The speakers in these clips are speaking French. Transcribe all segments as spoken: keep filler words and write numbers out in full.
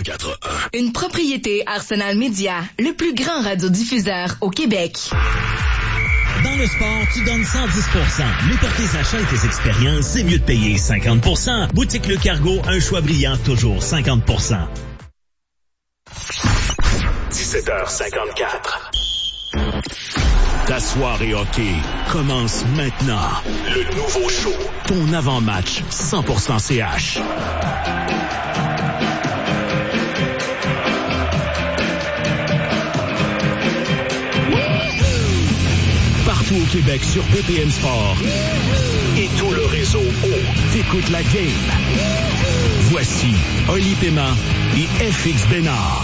cent quatre point un. Une propriété Arsenal Média, le plus grand radiodiffuseur au Québec. Dans le sport, tu donnes cent dix pour cent. Mais pour tes achats et tes expériences, c'est mieux de payer cinquante pour cent. Boutique Le Cargo, un choix brillant, toujours cinquante pour cent. dix-sept heures cinquante-quatre. Ta soirée hockey commence maintenant. Le nouveau show. Ton avant-match cent pour cent C H. Partout au Québec sur B P M Sport et tout le réseau O. T'écoutes la game. Voici Oli Paiement et F X Bénard.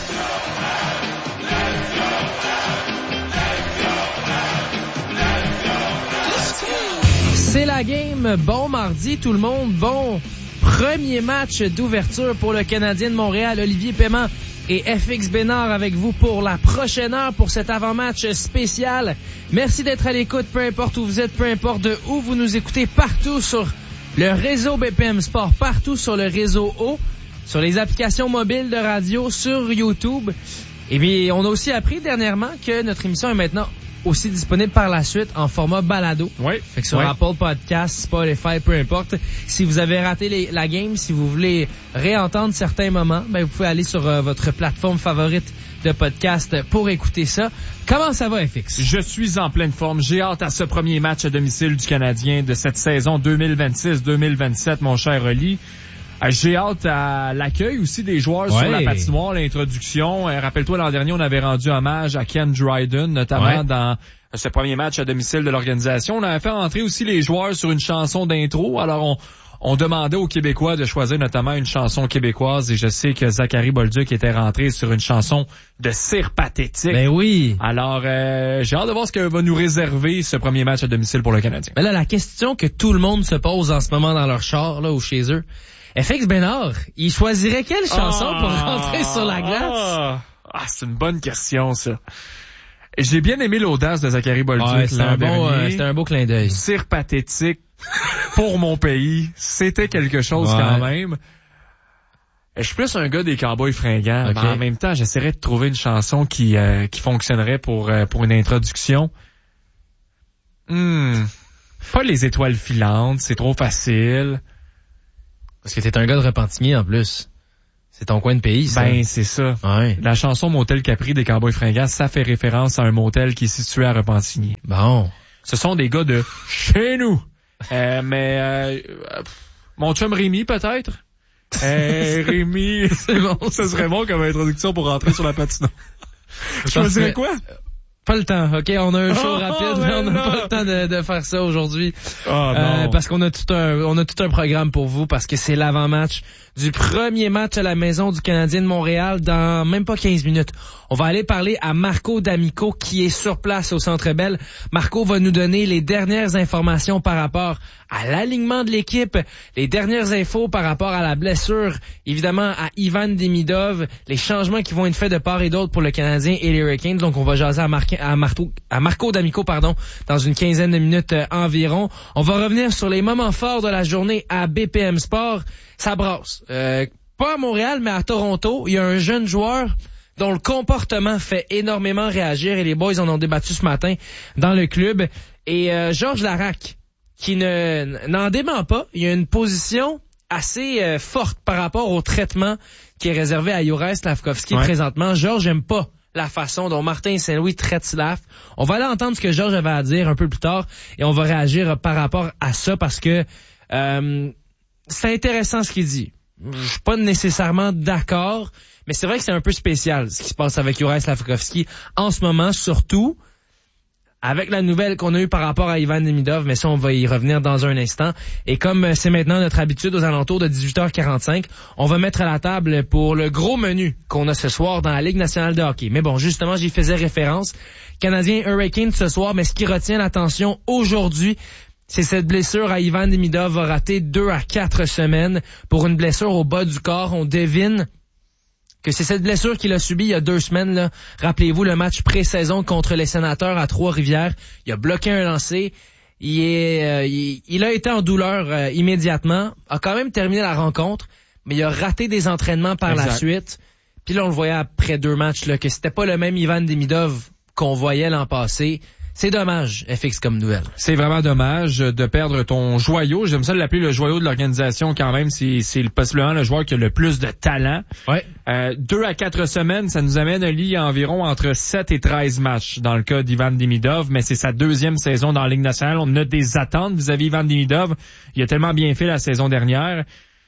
C'est la game. Bon mardi tout le monde. Bon premier match d'ouverture pour le Canadien de Montréal. Olivier Paiement et F X Bénard avec vous pour la prochaine heure pour cet avant-match spécial. Merci d'être à l'écoute, peu importe où vous êtes, peu importe de où vous nous écoutez, partout sur le réseau B P M Sport, partout sur le réseau O, sur les applications mobiles de radio, sur YouTube. Et bien, on a aussi appris dernièrement que notre émission est maintenant aussi disponible par la suite en format balado. Oui. Fait que sur oui. Apple Podcasts, Spotify, peu importe. Si vous avez raté les, la game, si vous voulez réentendre certains moments, ben vous pouvez aller sur euh, votre plateforme favorite de podcast pour écouter ça. Comment ça va, F X? Je suis en pleine forme. J'ai hâte à ce premier match à domicile du Canadien de cette saison deux mille vingt-six deux mille vingt-sept, mon cher Oli. J'ai hâte à l'accueil aussi des joueurs ouais. sur la patinoire, l'introduction. Rappelle-toi, l'an dernier, on avait rendu hommage à Ken Dryden, notamment ouais. dans ce premier match à domicile de l'organisation. On avait fait entrer aussi les joueurs sur une chanson d'intro. Alors, on, on demandait aux Québécois de choisir notamment une chanson québécoise. Et je sais que Zachary Bolduc était rentré sur une chanson de cire pathétique. Ben oui. Alors, euh, j'ai hâte de voir ce que va nous réserver ce premier match à domicile pour le Canadien. Ben là, la question que tout le monde se pose en ce moment dans leur char, là, ou chez eux, F X Bénard, il choisirait quelle chanson ah, pour rentrer sur la glace? Ah, ah, c'est une bonne question, ça. J'ai bien aimé l'audace de Zachary Bolduc ouais, c'était un, bon, euh, c'était un beau clin d'œil. Cire pathétique pour mon pays. C'était quelque chose ouais. quand même. Je suis plus un gars des Cowboys fringants, okay. mais en même temps, j'essaierais de trouver une chanson qui, euh, qui fonctionnerait pour, euh, pour une introduction. Hmm. Pas les étoiles filantes, c'est trop facile. Parce que t'es un gars de Repentigny en plus. C'est ton coin de pays, ça. Ben, c'est ça. Ouais. La chanson Motel Capri des Cowboys fringants, ça fait référence à un motel qui est situé à Repentigny. Bon. Ce sont des gars de chez nous. euh, mais, euh, mon chum Rémi, peut-être? Euh, Rémi. C'est bon. Ça serait bon comme introduction pour rentrer sur la patinoire. Je choisirais quoi? Pas le temps, ok? On a un show oh, rapide, oh, mais on n'a non. pas le temps de, de faire ça aujourd'hui. Oh, non. Euh, parce qu'on a tout un, on a tout un programme pour vous, parce que c'est l'avant-match du premier match à la maison du Canadien de Montréal dans même pas quinze minutes. On va aller parler à Marco D'Amico qui est sur place au Centre Bell. Marco va nous donner les dernières informations par rapport à l'alignement de l'équipe, les dernières infos par rapport à la blessure, évidemment à Ivan Demidov, les changements qui vont être faits de part et d'autre pour le Canadien et les Hurricanes. Donc on va jaser à, Mar- à, Marto, à Marco D'Amico pardon, dans une quinzaine de minutes euh, environ. On va revenir sur les moments forts de la journée à B P M Sport. Ça brasse. Euh, pas à Montréal, mais à Toronto, il y a un jeune joueur dont le comportement fait énormément réagir et les boys en ont débattu ce matin dans le club. Et euh, Georges Laraque, qui ne n'en dément pas, il y a une position assez euh, forte par rapport au traitement qui est réservé à Juraj Slafkovský ouais. présentement. Georges n'aime pas la façon dont Martin Saint-Louis traite Slaf. On va aller entendre ce que Georges avait à dire un peu plus tard et on va réagir par rapport à ça parce que euh, c'est intéressant ce qu'il dit. Je suis pas nécessairement d'accord, mais c'est vrai que c'est un peu spécial ce qui se passe avec Juraj Slafkovský en ce moment, surtout avec la nouvelle qu'on a eue par rapport à Ivan Demidov, mais ça, on va y revenir dans un instant. Et comme c'est maintenant notre habitude aux alentours de dix-huit heures quarante-cinq, on va mettre à la table pour le gros menu qu'on a ce soir dans la Ligue nationale de hockey. Mais bon, justement, j'y faisais référence. Canadien Hurricane ce soir, mais ce qui retient l'attention aujourd'hui, c'est cette blessure à Ivan Demidov va rater deux à quatre semaines pour une blessure au bas du corps. On devine que c'est cette blessure qu'il a subie il y a deux semaines. Là. Rappelez-vous le match pré-saison contre les Sénateurs à Trois-Rivières. Il a bloqué un lancer. Il, est, euh, il, il a été en douleur euh, immédiatement. A quand même terminé la rencontre. mais il a raté des entraînements par exact. la suite. Puis là, on le voyait après deux matchs, là, que c'était pas le même Ivan Demidov qu'on voyait l'an passé. C'est dommage, F X, comme nouvelle. C'est vraiment dommage de perdre ton joyau. J'aime ça l'appeler le joyau de l'organisation quand même. C'est, c'est possiblement le joueur qui a le plus de talent. Ouais. Euh, deux à quatre semaines, ça nous amène, Ali, à environ entre sept et treize matchs dans le cas d'Ivan Demidov, mais c'est sa deuxième saison dans la Ligue nationale. On a des attentes vis-à-vis d'Ivan Demidov. Il a tellement bien fait la saison dernière.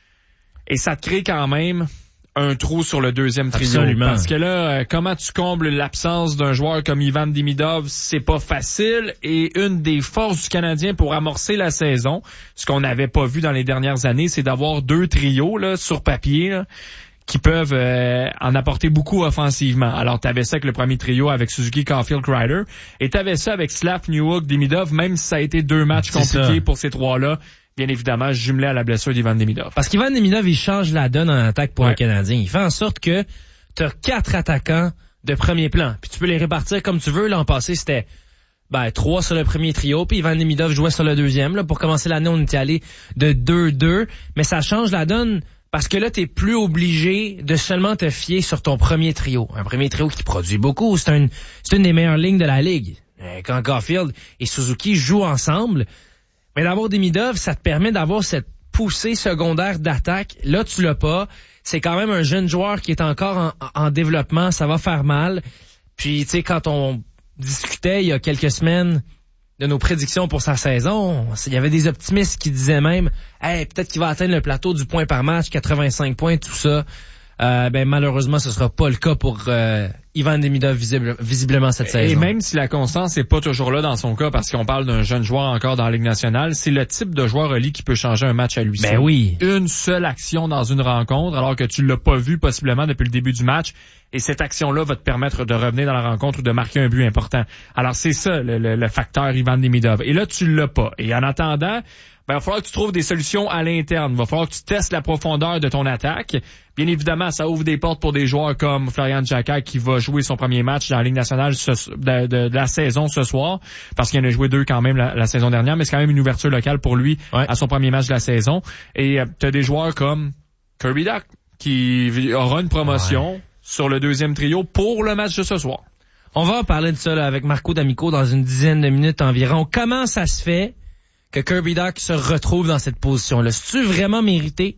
Et ça te crée quand même un trou sur le deuxième trio. Absolument. Parce que là, euh, comment tu combles l'absence d'un joueur comme Ivan Demidov, c'est pas facile. Et une des forces du Canadien pour amorcer la saison, ce qu'on n'avait pas vu dans les dernières années, c'est d'avoir deux trios là sur papier là, qui peuvent euh, en apporter beaucoup offensivement. Alors, t'avais ça avec le premier trio avec Suzuki, Caulfield, Kreider, et t'avais ça avec Slav, Newhook, Demidov, même si ça a été deux matchs C'est compliqués ça. pour ces trois-là. Bien évidemment, jumelé à la blessure d'Ivan Demidov. Parce qu'Ivan Demidov, il change la donne en attaque pour Ouais. le Canadien. Il fait en sorte que tu as quatre attaquants de premier plan. Puis tu peux les répartir comme tu veux. L'an passé, c'était ben trois sur le premier trio, puis Ivan Demidov jouait sur le deuxième. Là, pour commencer l'année, on était allé de deux deux. Mais ça change la donne parce que là, t'es plus obligé de seulement te fier sur ton premier trio. Un premier trio qui produit beaucoup. C'est une, c'est une des meilleures lignes de la Ligue. Quand Caulfield et Suzuki jouent ensemble, mais d'avoir Demidov, ça te permet d'avoir cette poussée secondaire d'attaque. Là, tu l'as pas. C'est quand même un jeune joueur qui est encore en, en développement. Ça va faire mal. Puis, tu sais, quand on discutait il y a quelques semaines de nos prédictions pour sa saison, il y avait des optimistes qui disaient même « Hey, peut-être qu'il va atteindre le plateau du point par match, quatre-vingt-cinq points, tout ça. » Euh, ben malheureusement, ce sera pas le cas pour euh, Ivan Demidov visible, visiblement cette saison. Et même si la constance n'est pas toujours là dans son cas, parce qu'on parle d'un jeune joueur encore dans la Ligue nationale, c'est le type de joueur, Ali, qui peut changer un match à lui seul. Ben oui. Une seule action dans une rencontre, alors que tu l'as pas vu possiblement depuis le début du match, et cette action-là va te permettre de revenir dans la rencontre ou de marquer un but important. Alors c'est ça le, le, le facteur Ivan Demidov. Et là, tu l'as pas. Et en attendant, ben, il va falloir que tu trouves des solutions à l'interne. Il va falloir que tu testes la profondeur de ton attaque. Bien évidemment, ça ouvre des portes pour des joueurs comme Florian Jacquet qui va jouer son premier match dans la Ligue nationale ce, de, de, de la saison ce soir, parce qu'il en a joué deux quand même la, la saison dernière, mais c'est quand même une ouverture locale pour lui ouais. à son premier match de la saison. Et euh, tu as des joueurs comme Kirby Dach qui aura une promotion ouais. sur le deuxième trio pour le match de ce soir. On va en parler de ça là, avec Marco D'Amico dans une dizaine de minutes environ. Comment ça se fait que Kirby Dach se retrouve dans cette position-là? C'est-tu vraiment mérité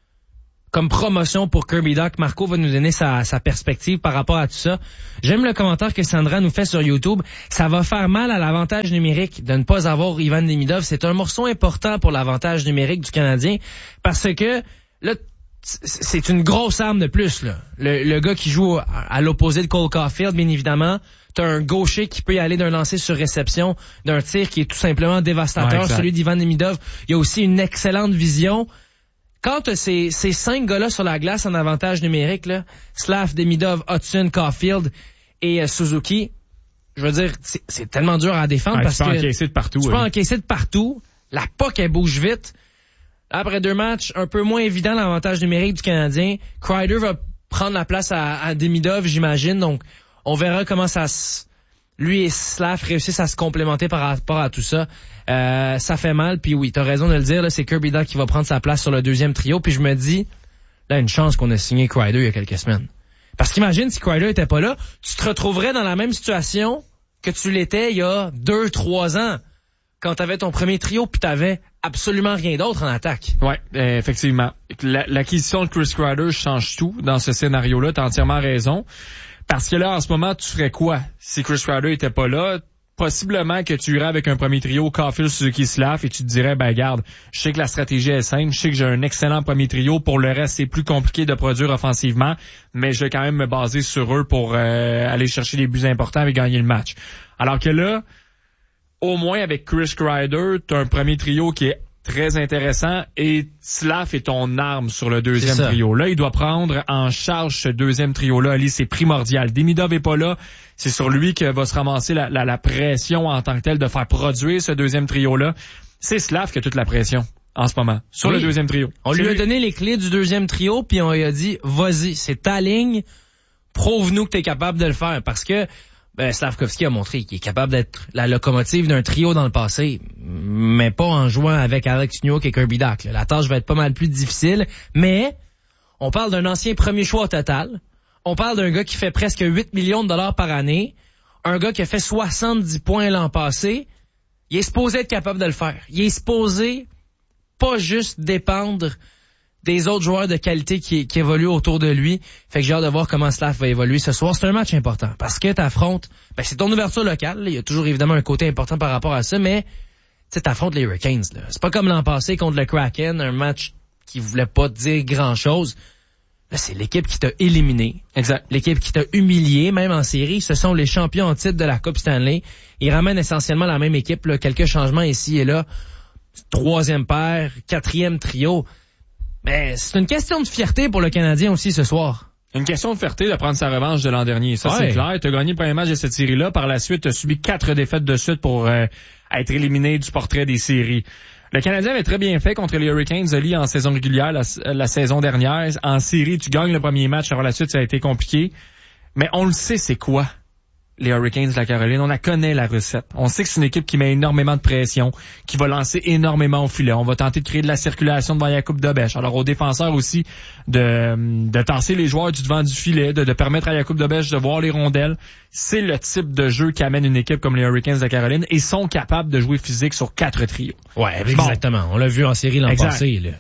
comme promotion pour Kirby Dach? Marco va nous donner sa, sa perspective par rapport à tout ça. J'aime le commentaire que Sandra nous fait sur YouTube. Ça va faire mal à l'avantage numérique de ne pas avoir Ivan Demidov. C'est un morceau important pour l'avantage numérique du Canadien parce que là, c'est une grosse arme de plus. Là. Le, le gars qui joue à l'opposé de Cole Caulfield, bien évidemment, t'as un gaucher qui peut y aller d'un lancer sur réception, d'un tir qui est tout simplement dévastateur. Ouais, celui d'Ivan Demidov, il y a aussi une excellente vision. Quand t'as ces, ces cinq gars-là sur la glace en avantage numérique, là, Slav, Demidov, Hudson, Caulfield et euh, Suzuki, je veux dire, c'est, c'est tellement dur à défendre ouais, parce tu peux que encaisser de partout. Tu oui. peux encaisser de partout. La puck, elle bouge vite. Après deux matchs, un peu moins évident l'avantage numérique du Canadien. Kreider va prendre la place à, à Demidov, j'imagine. Donc, on verra comment ça se... Lui et Slav réussissent à se complémenter par rapport à tout ça. Euh, ça fait mal. Puis oui, t'as raison de le dire. Là, c'est Kirby Dach qui va prendre sa place sur le deuxième trio. Puis je me dis, là, une chance qu'on a signé Kreider il y a quelques semaines. Parce qu'imagine si Kreider était pas là, tu te retrouverais dans la même situation que tu l'étais il y a deux, trois ans. Quand t'avais ton premier trio puis t'avais absolument rien d'autre en attaque. Ouais, euh, effectivement. La, l'acquisition de Chris Kreider change tout dans ce scénario-là. T'as entièrement raison. Parce que là, en ce moment, tu ferais quoi si Chris Kreider était pas là? Possiblement que tu irais avec un premier trio, Caulfield, Suzuki, Slav, et tu te dirais, ben garde, je sais que la stratégie est simple, je sais que j'ai un excellent premier trio, pour le reste, c'est plus compliqué de produire offensivement, mais je vais quand même me baser sur eux pour euh, aller chercher les buts importants et gagner le match. Alors que là, au moins avec Chris Kreider, tu as un premier trio qui est très intéressant et Slav est ton arme sur le deuxième trio. Là, il doit prendre en charge ce deuxième trio-là. Ali, c'est primordial. Demidov est pas là. C'est sur lui que va se ramasser la, la, la pression en tant que telle de faire produire ce deuxième trio-là. C'est Slav qui a toute la pression en ce moment sur oui. le deuxième trio. On c'est lui a lui. donné les clés du deuxième trio puis on lui a dit, vas-y, c'est ta ligne. Prouve-nous que tu es capable de le faire parce que Ben, Slavkovski a montré qu'il est capable d'être la locomotive d'un trio dans le passé, mais pas en jouant avec Alex Newhook et Kirby Dach. La tâche va être pas mal plus difficile, mais On parle d'un ancien premier choix au total. On parle d'un gars qui fait presque huit millions de dollars par année. Un gars qui a fait soixante-dix points l'an passé. Il est supposé être capable de le faire. Il est supposé pas juste dépendre des autres joueurs de qualité qui, qui évoluent autour de lui. Fait que j'ai hâte de voir comment Slav va évoluer ce soir. C'est un match important parce que t'affrontes, ben c'est ton ouverture locale. Là. Il y a toujours évidemment un côté important par rapport à ça, mais tu t'affrontes les Hurricanes. Là. C'est pas comme l'an passé contre le Kraken, un match qui voulait pas te dire grand-chose. Là, c'est l'équipe qui t'a éliminé. Exact. L'équipe qui t'a humilié, même en série. Ce sont les champions en titre de la Coupe Stanley. Ils ramènent essentiellement la même équipe, là. Quelques changements ici et là. Troisième paire, quatrième trio. Mais c'est une question de fierté pour le Canadien aussi ce soir. Une question de fierté de prendre sa revanche de l'an dernier. Ça, ouais. C'est clair. Tu as gagné le premier match de cette série-là. Par la suite, tu as subi quatre défaites de suite pour euh, être éliminé du portrait des séries. Le Canadien avait très bien fait contre les Hurricanes de Lee en saison régulière la, la saison dernière. En série, tu gagnes le premier match. Par la suite, ça a été compliqué. Mais on le sait, c'est quoi les Hurricanes de la Caroline? On la connaît, la recette. On sait que c'est une équipe qui met énormément de pression, qui va lancer énormément au filet. On va tenter de créer de la circulation devant Jakub Dobeš. Alors aux défenseurs aussi de, de tasser les joueurs du devant du filet, de, de permettre à Jakub Dobeš de voir les rondelles. C'est le type de jeu qu'amène une équipe comme les Hurricanes de la Caroline et sont capables de jouer physique sur quatre trios. Ouais, exactement. Bon. On l'a vu en série l'an exact. passé, là.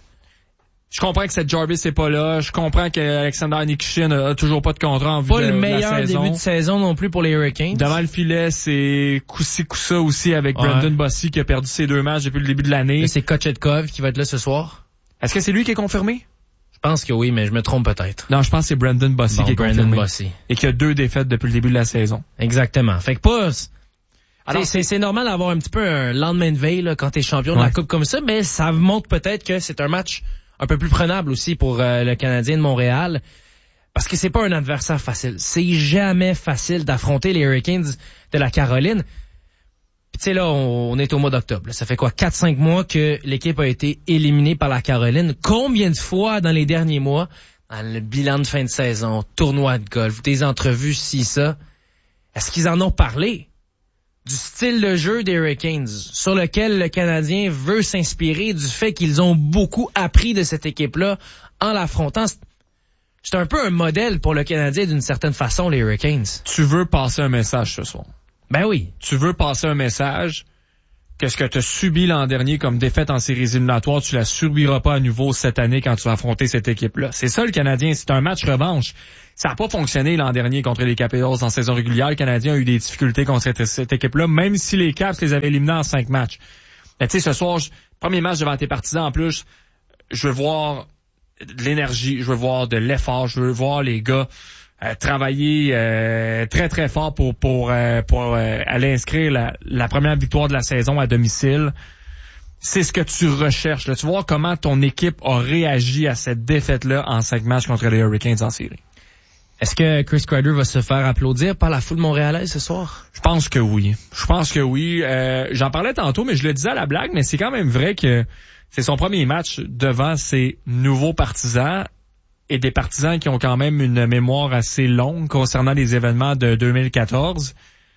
Je comprends que cette Jarvis n'est pas là. Je comprends qu'Alexander Nikishin a toujours pas de contrat en vue pas de, le meilleur de la saison. Début de saison non plus pour les Hurricanes. Devant le filet, c'est coup-ci, coup-ça aussi avec ouais. Brandon Bossy qui a perdu ses deux matchs depuis le début de l'année. Et c'est Kochetkov qui va être là ce soir. Est-ce que c'est lui qui est confirmé? Je pense que oui, mais je me trompe peut-être. Non, je pense que c'est Brandon Bossy bon, qui est Brandon confirmé. Bossy. Et qui a deux défaites depuis le début de la saison. Exactement. Fait que pas... Alors, c'est, c'est normal d'avoir un petit peu un lendemain de veille là, quand t'es champion ouais. de la Coupe comme ça, mais ça montre peut-être que c'est un match un peu plus prenable aussi pour euh, le Canadien de Montréal. Parce que c'est pas un adversaire facile. C'est jamais facile d'affronter les Hurricanes de la Caroline. Puis tu sais là, on, on est au mois d'octobre. Là. Ça fait quoi, quatre cinq mois que l'équipe a été éliminée par la Caroline. Combien de fois dans les derniers mois, dans le bilan de fin de saison, tournoi de golf, des entrevues, ci, ça, est-ce qu'ils en ont parlé? Du style de jeu des Hurricanes, sur lequel le Canadien veut s'inspirer, du fait qu'ils ont beaucoup appris de cette équipe-là en l'affrontant. C'est un peu un modèle pour le Canadien d'une certaine façon, les Hurricanes. Tu veux passer un message ce soir. Ben oui. Tu veux passer un message que ce que tu as subi l'an dernier comme défaite en séries éliminatoires, tu la subiras pas à nouveau cette année quand tu vas affronter cette équipe-là. C'est ça le Canadien, c'est un match revanche. Ça n'a pas fonctionné l'an dernier contre les Capitals en saison régulière. Le Canadien a eu des difficultés contre cette, cette équipe-là, même si les Caps les avaient éliminés en cinq matchs. Mais tu sais, ce soir, je, premier match devant tes partisans, en plus, je veux voir de l'énergie, je veux voir de l'effort, je veux voir les gars euh, travailler euh, très très fort pour pour euh, pour euh, aller inscrire la, la première victoire de la saison à domicile. C'est ce que tu recherches. Là. Tu vois comment ton équipe a réagi à cette défaite-là en cinq matchs contre les Hurricanes en série. Est-ce que Chris Kreider va se faire applaudir par la foule montréalaise ce soir? Je pense que oui. Je pense que oui. Euh, j'en parlais tantôt, mais je le disais à la blague, mais c'est quand même vrai que c'est son premier match devant ses nouveaux partisans et des partisans qui ont quand même une mémoire assez longue concernant les événements de deux mille quatorze.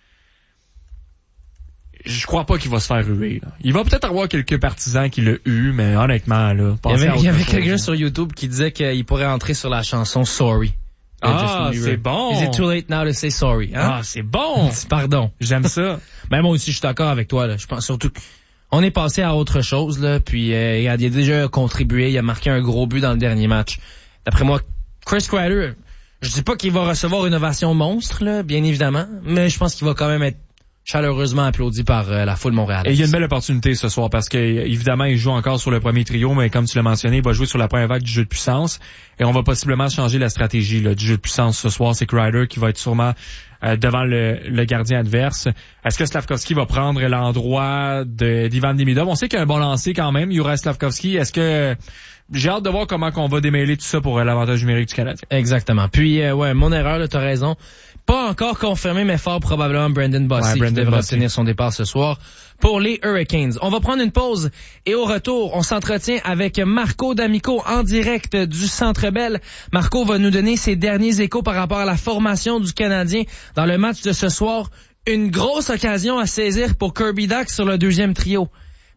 Je crois pas qu'il va se faire ruer. Là. Il va peut-être avoir quelques partisans qui l'ont eu, mais honnêtement, là, il y avait, il y avait quelqu'un sur YouTube qui disait qu'il pourrait entrer sur la chanson Sorry. Ah, c'est bon. Is it too late now to say sorry? Hein? Ah, c'est bon. Pardon. J'aime ça. Ben moi aussi, je suis d'accord avec toi. Là. Je pense surtout qu'on est passé à autre chose. Là. Puis euh, il a déjà contribué. Il a marqué un gros but dans le dernier match. D'après moi, Chris Kreider, je dis pas qu'il va recevoir une ovation monstre, là, bien évidemment, mais je pense qu'il va quand même être chaleureusement applaudi par euh, la foule montréalaise. Et il y a une belle opportunité ce soir parce que évidemment il joue encore sur le premier trio, mais comme tu l'as mentionné, il va jouer sur la première vague du jeu de puissance et on va possiblement changer la stratégie là, du jeu de puissance ce soir. C'est Kreider qui va être sûrement euh, devant le, le gardien adverse. Est-ce que Slavkovski va prendre l'endroit de, d'Ivan Demidov? On sait qu'il y a un bon lancer quand même, Juraj Slavkovski. Est-ce que j'ai hâte de voir comment qu'on va démêler tout ça pour euh, l'avantage numérique du Canadien. Exactement. Puis euh, ouais, mon erreur, là, t'as raison. Pas encore confirmé, mais fort probablement Brandon Bossy ouais, qui devrait obtenir son départ ce soir pour les Hurricanes. On va prendre une pause et au retour, on s'entretient avec Marco D'Amico en direct du Centre Bell. Marco va nous donner ses derniers échos par rapport à la formation du Canadien dans le match de ce soir. Une grosse occasion à saisir pour Kirby Dach sur le deuxième trio.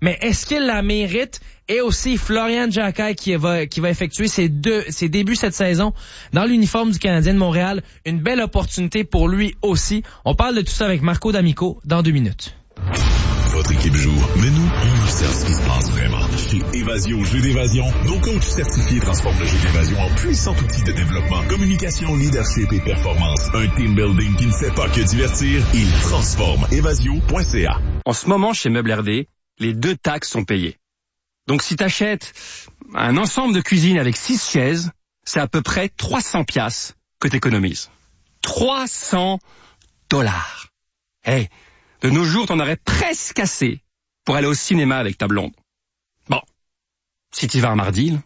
mais est-ce qu'il la mérite? Et aussi Florian Jacquet qui va, qui va effectuer ses deux, ses débuts cette saison dans l'uniforme du Canadien de Montréal. Une belle opportunité pour lui aussi. On parle de tout ça avec Marco D'Amico dans deux minutes. Votre équipe joue, mais nous, on observe ce qui se passe vraiment. Chez Évasion Jeux d'évasion, nos coachs certifiés transforment le jeu d'évasion en puissant outil de développement, communication, leadership et performance. Un team building qui ne fait pas que divertir, il transforme. évasion point c a. En ce moment, chez Meubles R D, les deux taxes sont payées. Donc si t'achètes un ensemble de cuisine avec six chaises, c'est à peu près trois cents piastres que t'économises. trois cents dollars. Hey, de nos jours, t'en aurais presque assez pour aller au cinéma avec ta blonde. Bon, si t'y vas un mardi, là.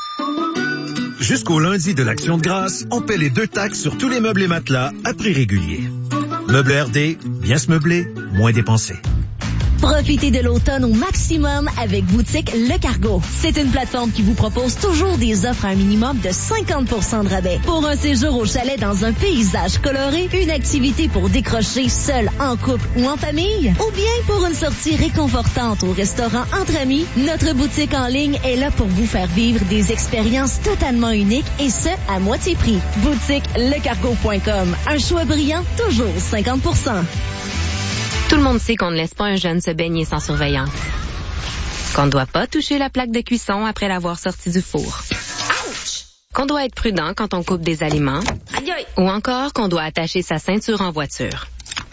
Jusqu'au lundi de l'Action de grâce, on paie les deux taxes sur tous les meubles et matelas à prix régulier. Meubles R D, bien se meubler, moins dépenser. Profitez de l'automne au maximum avec Boutique Le Cargo. C'est une plateforme qui vous propose toujours des offres à un minimum de cinquante pour cent de rabais. Pour un séjour au chalet dans un paysage coloré, une activité pour décrocher seul, en couple ou en famille, ou bien pour une sortie réconfortante au restaurant entre amis, notre boutique en ligne est là pour vous faire vivre des expériences totalement uniques et ce, à moitié prix. boutique le cargo point com. Un choix brillant, toujours cinquante pour cent. Tout le monde sait qu'on ne laisse pas un jeune se baigner sans surveillance. Qu'on ne doit pas toucher la plaque de cuisson après l'avoir sorti du four. Ouch! Qu'on doit être prudent quand on coupe des aliments. Aïe aïe! Ou encore qu'on doit attacher sa ceinture en voiture.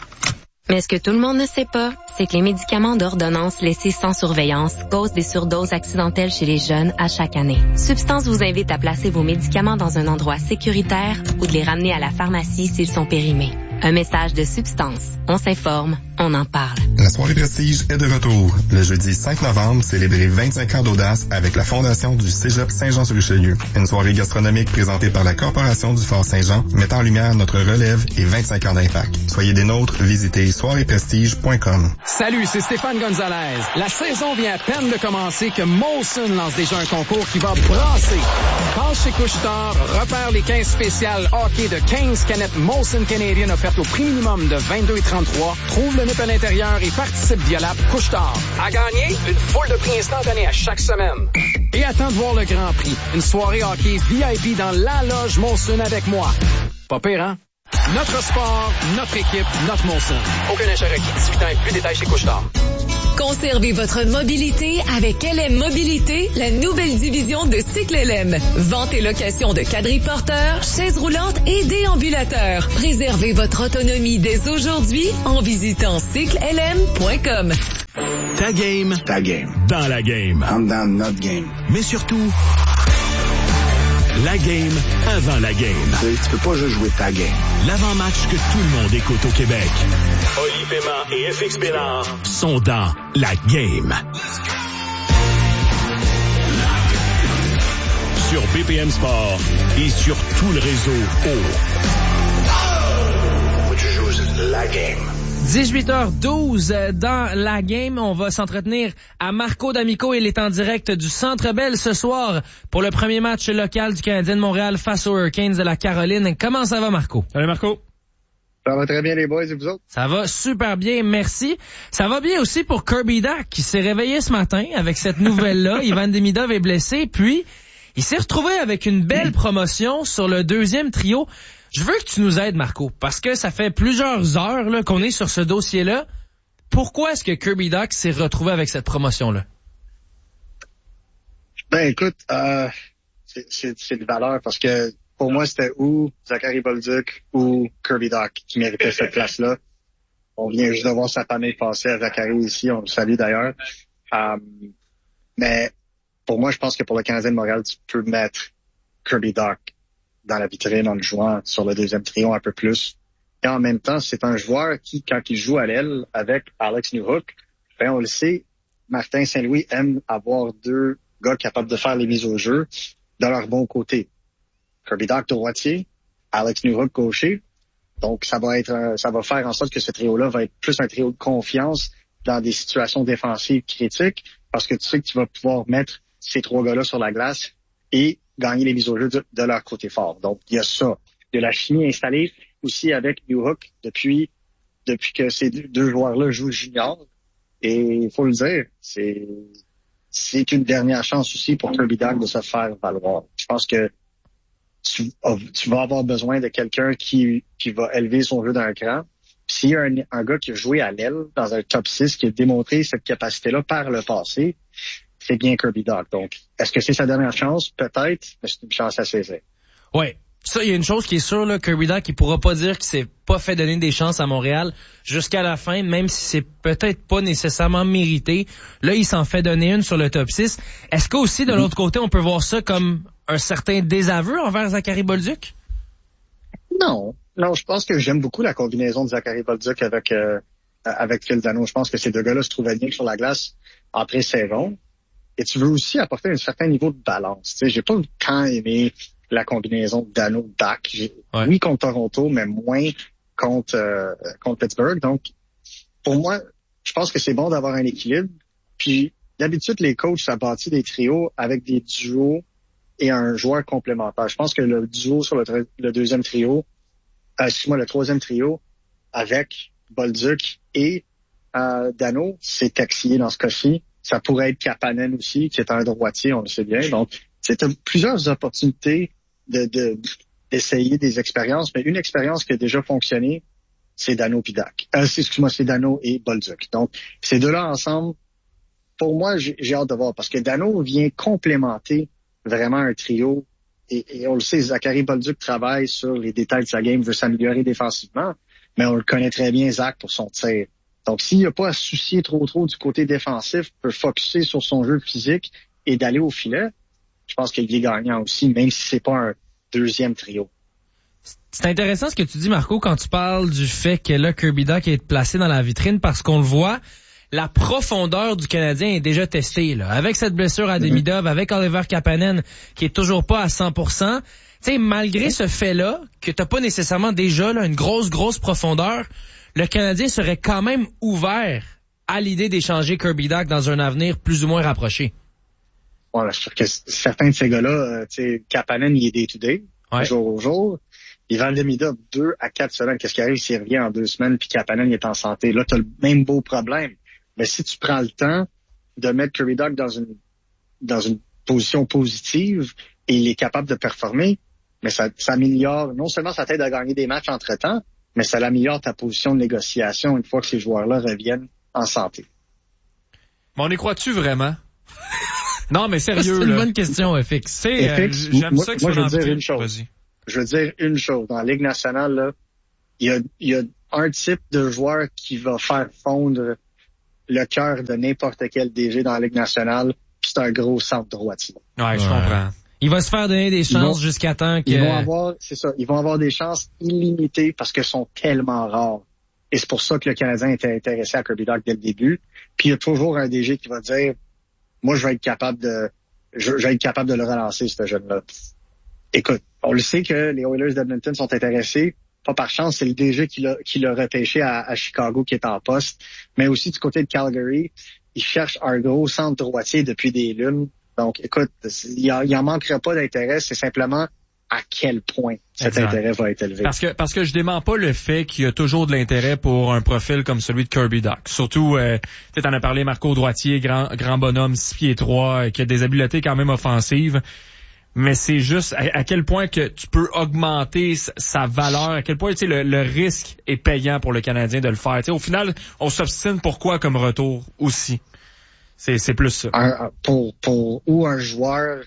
Mais ce que tout le monde ne sait pas, c'est que les médicaments d'ordonnance laissés sans surveillance causent des surdoses accidentelles chez les jeunes à chaque année. Substance vous invite à placer vos médicaments dans un endroit sécuritaire ou de les ramener à la pharmacie s'ils sont périmés. Un message de Substance. On s'informe, on en parle. La soirée Prestige est de retour. Le jeudi cinq novembre, célébrez vingt-cinq ans d'audace avec la fondation du Cégep Saint-Jean-sur-Richelieu. Une soirée gastronomique présentée par la Corporation du Fort Saint-Jean, mettant en lumière notre relève et vingt-cinq ans d'impact. Soyez des nôtres, visitez soirée prestige point com. Salut, c'est Stéphane Gonzalez. La saison vient à peine de commencer que Molson lance déjà un concours qui va brasser. Passe chez Couche-Tard, repère les quinze spéciales hockey de quinze canettes Molson Canadian offertes au prix minimum de vingt-deux et trente-trois. Trouve le nip à l'intérieur et participe via l'app Couche-Tard. À gagner, une foule de prix instantanés à chaque semaine. Et attends de voir le Grand Prix. Une soirée hockey V I P dans la loge Molson avec moi. Pas pire, hein? Notre sport, notre équipe, notre Molson. Aucun achat requis. dix-huit ans et plus, détails chez Couche-Tard. Conservez votre mobilité avec L M Mobilité, la nouvelle division de Cycle L M. Vente et location de quadriporteurs, chaises roulantes et déambulateurs. Préservez votre autonomie dès aujourd'hui en visitant cycle l m point com. Ta game, ta game, dans la game. I'm down notre game. Mais surtout, la game avant la game. Tu, tu peux pas juste jouer ta game. L'avant-match que tout le monde écoute au Québec. Oli Paiement et F X Bénard sont dans la game. Sur B P M Sport et sur tout le réseau O. Faut que tu joues la game. dix-huit heures douze dans la game. On va s'entretenir à Marco D'Amico. Il est en direct du Centre Bell ce soir pour le premier match local du Canadien de Montréal face aux Hurricanes de la Caroline. Comment ça va, Marco? Salut, Marco. Ça va très bien, les boys, et vous autres? Ça va super bien, merci. Ça va bien aussi pour Kirby Dach, qui s'est réveillé ce matin avec cette nouvelle-là. Ivan Demidov est blessé, puis il s'est retrouvé avec une belle promotion sur le deuxième trio. Je veux que tu nous aides, Marco, parce que ça fait plusieurs heures là, qu'on est sur ce dossier-là. Pourquoi est-ce que Kirby Dach s'est retrouvé avec cette promotion-là? Ben, écoute, euh, c'est, c'est, c'est de valeur parce que pour moi, c'était ou Zachary Bolduc ou Kirby Dach qui méritait cette place-là. On vient juste de voir sa famille passer à Zachary ici. On le salue d'ailleurs. Euh, mais pour moi, je pense que pour le Canadien de Montréal, tu peux mettre Kirby Dach dans la vitrine en le jouant sur le deuxième trio un peu plus. Et en même temps, c'est un joueur qui, quand il joue à l'aile avec Alex Newhook, ben on le sait, Martin Saint-Louis aime avoir deux gars capables de faire les mises au jeu de leur bon côté. Kirby Dach droitier, Alex Newhook gaucher. Donc, ça va être, un, ça va faire en sorte que ce trio-là va être plus un trio de confiance dans des situations défensives critiques parce que tu sais que tu vas pouvoir mettre ces trois gars-là sur la glace et gagner les mises au jeu de, de leur côté fort. Donc, il y a ça. Il y a la chimie installée aussi avec Newhook depuis, depuis que ces deux, deux joueurs-là jouent junior. Et il faut le dire, c'est c'est une dernière chance aussi pour Kirby Dach de se faire valoir. Je pense que tu, tu vas avoir besoin de quelqu'un qui, qui va élever son jeu d'un cran. S'il y a un, un gars qui a joué à l'aile dans un top six, qui a démontré cette capacité-là par le passé, c'est bien Kirby Dach. Donc, est-ce que c'est sa dernière chance? Peut-être, mais c'est une chance à saisir. Ouais. Ça, il y a une chose qui est sûre, là, Kirby Dach, il pourra pas dire qu'il s'est pas fait donner des chances à Montréal jusqu'à la fin, même si c'est peut-être pas nécessairement mérité. Là, il s'en fait donner une sur le top six. Est-ce qu'aussi, de l'autre côté, on peut voir ça comme un certain désaveu envers Zachary Bolduc? Non. Non, je pense que j'aime beaucoup la combinaison de Zachary Bolduc avec, euh, avec Phil Danault. Je pense que ces deux gars-là se trouvaient bien sur la glace en pré-saison. Et tu veux aussi apporter un certain niveau de balance. Tu sais, j'ai pas tant aimé la combinaison Danault-Dach. Ouais. Oui, contre Toronto, mais moins contre, euh, contre Pittsburgh. Donc, pour moi, je pense que c'est bon d'avoir un équilibre. Puis, d'habitude, les coachs, ça bâtit des trios avec des duos et un joueur complémentaire. Je pense que le duo sur le, le deuxième trio, euh, excuse-moi, le troisième trio, avec Bolduc et euh, Danault, c'est taxillé dans ce cas-ci. Ça pourrait être Kapanen aussi, qui est un droitier, on le sait bien. Donc, tu as plusieurs opportunités de, de d'essayer des expériences, mais une expérience qui a déjà fonctionné, c'est Danault et Dach. Euh, excuse-moi, c'est Danault et Bolduc. Donc, ces deux-là ensemble, pour moi, j'ai, j'ai hâte de voir, parce que Danault vient complémenter vraiment un trio. Et, et on le sait, Zachary Bolduc travaille sur les détails de sa game, veut s'améliorer défensivement, mais on le connaît très bien, Zach, pour son tir. Donc, s'il n'y a pas à se soucier trop trop du côté défensif, peut focusser sur son jeu physique et d'aller au filet, je pense qu'il est gagnant aussi, même si c'est pas un deuxième trio. C'est intéressant ce que tu dis, Marco, quand tu parles du fait que là, Kirby Dach est placé dans la vitrine, parce qu'on le voit, la profondeur du Canadien est déjà testée, là. Avec cette blessure à Demidov, mm-hmm. avec Oliver Kapanen, qui est toujours pas à cent pour cent. Tu sais, malgré ce fait-là, que t'as pas nécessairement déjà, là, une grosse, grosse profondeur, le Canadien serait quand même ouvert à l'idée d'échanger Kirby Dach dans un avenir plus ou moins rapproché. Ouais, je trouve que certains de ces gars-là, euh, tu sais, Kapanen, il est day-to-day, ouais. jour au jour. Ivan Demidov, deux à quatre semaines. Qu'est-ce qui arrive s'il revient en deux semaines puis Kapanen il est en santé? Là, t'as le même beau problème. Mais si tu prends le temps de mettre Kirby Dach dans une dans une position positive et il est capable de performer, mais ça, ça améliore, non seulement ça t'aide à gagner des matchs entre-temps, mais ça améliore ta position de négociation une fois que ces joueurs-là reviennent en santé. Mais on y croit-tu vraiment? Non, mais sérieux, c'est une là. bonne question, F X. C'est, euh, j'aime moi, ça que moi, tu je veux dire plus. une chose. Vas-y. Je veux dire une chose. Dans la Ligue nationale, là, il y a, il y a un type de joueur qui va faire fondre le cœur de n'importe quel D G dans la Ligue nationale, puis c'est un gros centre droitier. Ouais, je ouais. comprends. Il va se faire donner des chances vont, jusqu'à temps que... Ils vont avoir, c'est ça, ils vont avoir des chances illimitées parce qu'elles sont tellement rares. Et c'est pour ça que le Canadien était intéressé à Kirby Dach dès le début. Puis il y a toujours un D G qui va dire, moi, je vais être capable de, je, je vais être capable de le relancer, ce jeune-là. Écoute, on le sait que les Oilers d'Edmonton sont intéressés. Pas par chance, c'est le D G qui l'a, qui l'a repêché à, à Chicago qui est en poste. Mais aussi du côté de Calgary, ils cherchent un gros centre droitier depuis des lunes. Donc, écoute, il en, en manquera pas d'intérêt. C'est simplement à quel point cet exact. Intérêt va être élevé. Parce que parce que je dément pas le fait qu'il y a toujours de l'intérêt pour un profil comme celui de Kirby Dach. Surtout, euh, tu en as parlé, Marco, droitier, grand grand bonhomme, six pieds trois, euh, qui a des habiletés quand même offensives. Mais c'est juste à, à quel point que tu peux augmenter sa, sa valeur, à quel point tu sais le, le risque est payant pour le Canadien de le faire. Tu sais, au final, on s'obstine pour quoi comme retour aussi. C'est c'est plus ça. Un, pour pour ou un joueur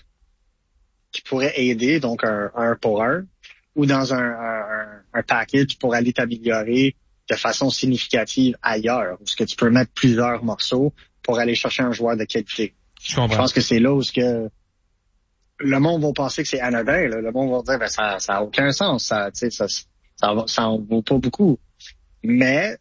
qui pourrait aider, donc un un pour un, ou dans un, un, un package pour aller t'améliorer de façon significative ailleurs, où ce que tu peux mettre plusieurs morceaux pour aller chercher un joueur de qualité. Je comprends. Je pense que c'est là où ce que le monde va penser que c'est anodin, là. Le monde va dire ben ça ça a aucun sens, ça tu sais ça ça ça en vaut pas beaucoup. Mais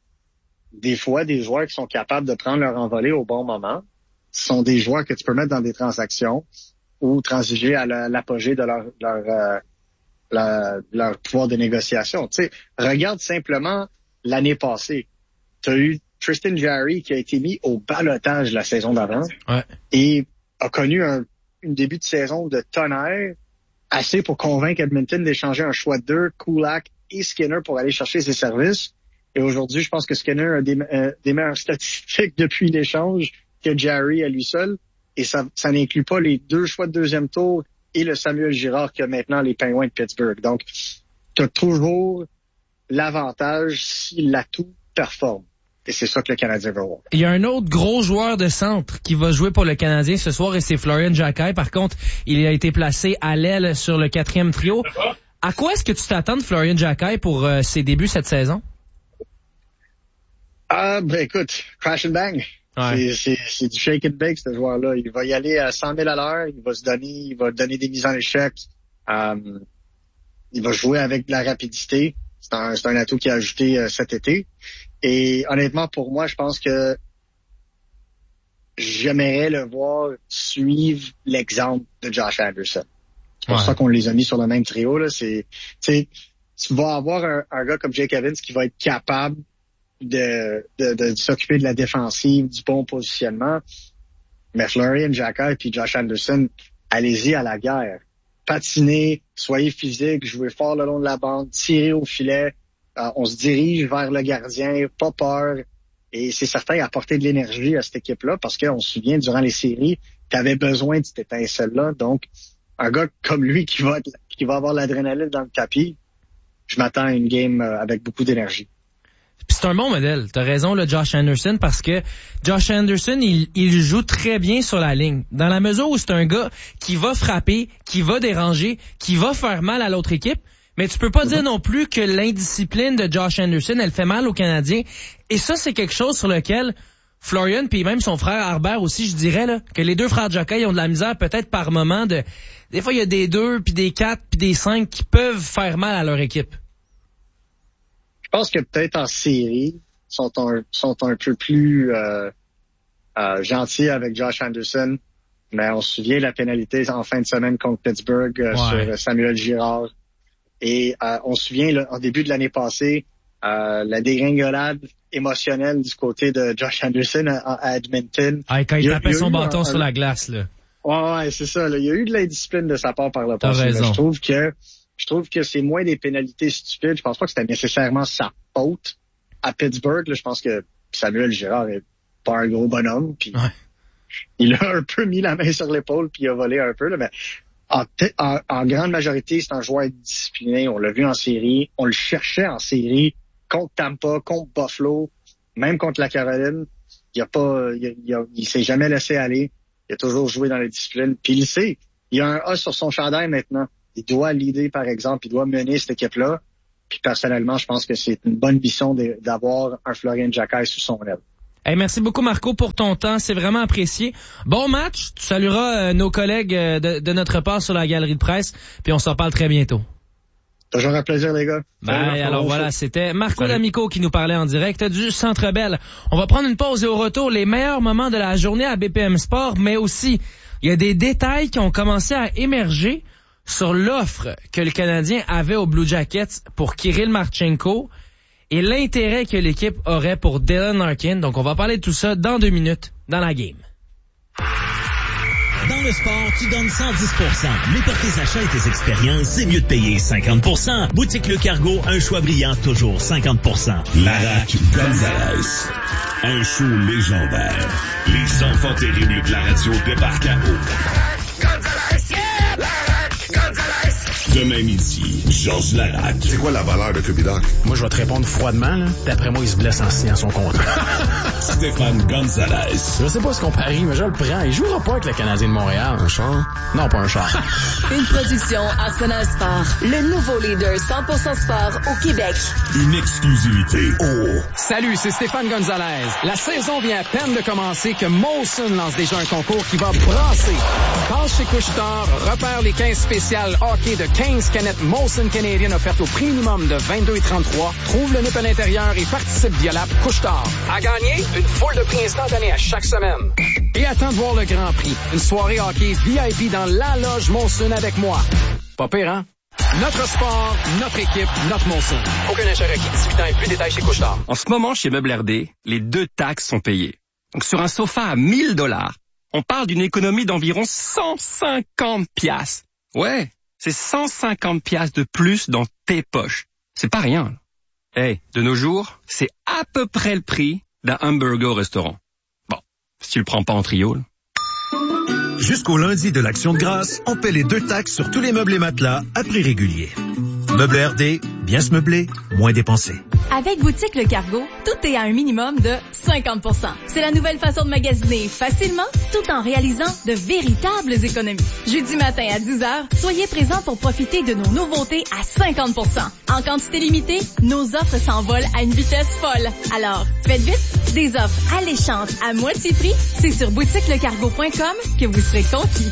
des fois des joueurs qui sont capables de prendre leur envolée au bon moment sont des joueurs que tu peux mettre dans des transactions ou transiger à la, l'apogée de leur leur euh, la, leur pouvoir de négociation. Tu sais, regarde simplement l'année passée. Tu as eu Tristan Jarry qui a été mis au ballottage la saison d'avant ouais. et a connu un une début de saison de tonnerre, assez pour convaincre Edmonton d'échanger un choix de deux, Kulak et Skinner pour aller chercher ses services. Et aujourd'hui, je pense que Skinner a des, euh, des meilleures statistiques depuis l'échange que Jarry à lui seul. Et ça, ça n'inclut pas les deux choix de deuxième tour et le Samuel Girard qui a maintenant les Penguins de Pittsburgh. Donc, tu as toujours l'avantage si l'atout performe. Et c'est ça que le Canadien veut voir. Il y a un autre gros joueur de centre qui va jouer pour le Canadien ce soir et c'est Florian Jacquet. Par contre, il a été placé à l'aile sur le quatrième trio. À quoi est-ce que tu t'attends de Florian Jacquet pour euh, ses débuts cette saison? Ah, ben écoute, crash and bang. Ouais. C'est, c'est, c'est du shake and bake, ce joueur-là. Il va y aller à cent mille à l'heure, il va se donner, il va donner des mises en échec. Um, il va jouer avec de la rapidité. C'est un, c'est un atout qui a ajouté euh, cet été. Et honnêtement, pour moi, je pense que j'aimerais le voir suivre l'exemple de Josh Anderson. C'est pour ouais. ça qu'on les a mis sur le même trio. Là. C'est, tu vas avoir un, un gars comme Jake Evans qui va être capable de, de, de, de s'occuper de la défensive, du bon positionnement. Mais Florian Jacquet et Josh Anderson, allez-y à la guerre. Patinez, soyez physique, jouez fort le long de la bande, tirez au filet. Euh, on se dirige vers le gardien, pas peur. Et c'est certain apporter de l'énergie à cette équipe-là parce qu'on se souvient, durant les séries, tu avais besoin de cette étincelle-là. Donc, un gars comme lui qui va, qui va avoir l'adrénaline dans le tapis, je m'attends à une game avec beaucoup d'énergie. Puis c'est un bon modèle. T'as raison, le Josh Anderson, parce que Josh Anderson, il, il joue très bien sur la ligne. Dans la mesure où c'est un gars qui va frapper, qui va déranger, qui va faire mal à l'autre équipe. Mais tu peux pas mm-hmm. dire non plus que l'indiscipline de Josh Anderson, elle fait mal aux Canadiens. Et ça, c'est quelque chose sur lequel Florian, puis même son frère Harbert aussi, je dirais, là, que les deux frères Jacquet, ils ont de la misère peut-être par moment de... Des fois, il y a des deux, puis des quatre, puis des cinq qui peuvent faire mal à leur équipe. Je pense que peut-être en série, sont un, sont un peu plus euh, euh, gentils avec Josh Anderson. Mais on se souvient de la pénalité en fin de semaine contre Pittsburgh euh, ouais. sur Samuel Girard. Et euh, on se souvient, là, en début de l'année passée, euh, la dégringolade émotionnelle du côté de Josh Anderson à, à Edmonton. Ah, quand il, il tapait son bâton un, sur un... la glace, là. Ouais, ouais, c'est ça. Là. Il y a eu de l'indiscipline de sa part par le passé. Mais je trouve que je trouve que c'est moins des pénalités stupides. Je pense pas que c'était nécessairement sa faute à Pittsburgh. Là, je pense que Samuel Girard est pas un gros bonhomme. Puis ouais. il a un peu mis la main sur l'épaule puis il a volé un peu. Là, mais En, en, en grande majorité, c'est un joueur discipliné. On l'a vu en série. On le cherchait en série contre Tampa, contre Buffalo, même contre la Caroline. Il a pas, il, il, a, il s'est jamais laissé aller. Il a toujours joué dans la discipline. Puis il sait, il y a un A sur son chandail maintenant. Il doit leader, par exemple. Il doit mener cette équipe-là. Puis personnellement, je pense que c'est une bonne mission de, d'avoir un Florian Jacquet sous son aile. Hey, merci beaucoup, Marco, pour ton temps. C'est vraiment apprécié. Bon match. Tu salueras euh, nos collègues euh, de, de notre part sur la galerie de presse. Puis on s'en parle très bientôt. Toujours un plaisir, les gars. Ben, Salut, alors voilà, c'était Marco Salut. D'Amico qui nous parlait en direct du Centre Bell. On va prendre une pause et au retour, les meilleurs moments de la journée à B P M Sport, mais aussi, il y a des détails qui ont commencé à émerger sur l'offre que le Canadien avait aux Blue Jackets pour Kirill Marchenko et l'intérêt que l'équipe aurait pour Dylan Larkin. Donc, on va parler de tout ça dans deux minutes dans la game. Dans le sport, tu donnes cent dix pour cent. Mais pour tes achats et tes expériences, c'est mieux de payer cinquante pour cent. Boutique Le Cargo, un choix brillant, toujours cinquante pour cent. Larac Gonzalez. Un show légendaire. Les enfants terribles de la radio débarquent à eau. Gonzalez, yeah! Larac Gonzalez. Demain midi, Georges Larac. C'est quoi la valeur de Kirby Dach? Moi, je vais te répondre froidement, là. D'après moi, il se blesse en signant son contrat. Stéphane Gonzalez. Je sais pas ce qu'on parie, mais je le prends. Il jouera pas avec le Canadien de Montréal. Un char? Non, pas un char. Une production Arsenal Sport. Le nouveau leader cent pour cent sport au Québec. Une exclusivité. Oh. Salut, c'est Stéphane Gonzalez. La saison vient à peine de commencer que Molson lance déjà un concours qui va brasser. Passe chez Couche-Tard, repère les quinze spéciales hockey de quinze canettes Molson Canadian offertes au prix minimum de vingt-deux et trente-trois. Trouve le nip à l'intérieur et participe via l'app Couche-Tard. À gagner, une foule de prix instantanés à chaque semaine. Et attends de voir le grand prix. Une soirée hockey V I P dans la loge Molson avec moi. Pas pire, hein? Notre sport, notre équipe, notre Molson. Aucun achat requis. dix-huit ans et plus, détails chez Couche-Tard. En ce moment, chez Meubles R D, les deux taxes sont payées. Donc sur un sofa à mille dollars, on parle d'une économie d'environ cent cinquante piastres. Ouais, c'est cent cinquante piastres de plus dans tes poches. C'est pas rien. Hey, de nos jours, c'est à peu près le prix d'un hamburger au restaurant. Bon, si tu le prends pas en trio, là. Jusqu'au lundi de l'Action de grâce, on paie les deux taxes sur tous les meubles et matelas à prix régulier. Meubles R D, bien se meubler, moins dépenser. Avec Boutique Le Cargo, tout est à un minimum de cinquante pour cent. C'est la nouvelle façon de magasiner facilement, tout en réalisant de véritables économies. Jeudi matin à dix heures, soyez présents pour profiter de nos nouveautés à cinquante pour cent. En quantité limitée, nos offres s'envolent à une vitesse folle. Alors, faites vite, des offres alléchantes à moitié prix, c'est sur boutique le cargo point com que vous serez conquis.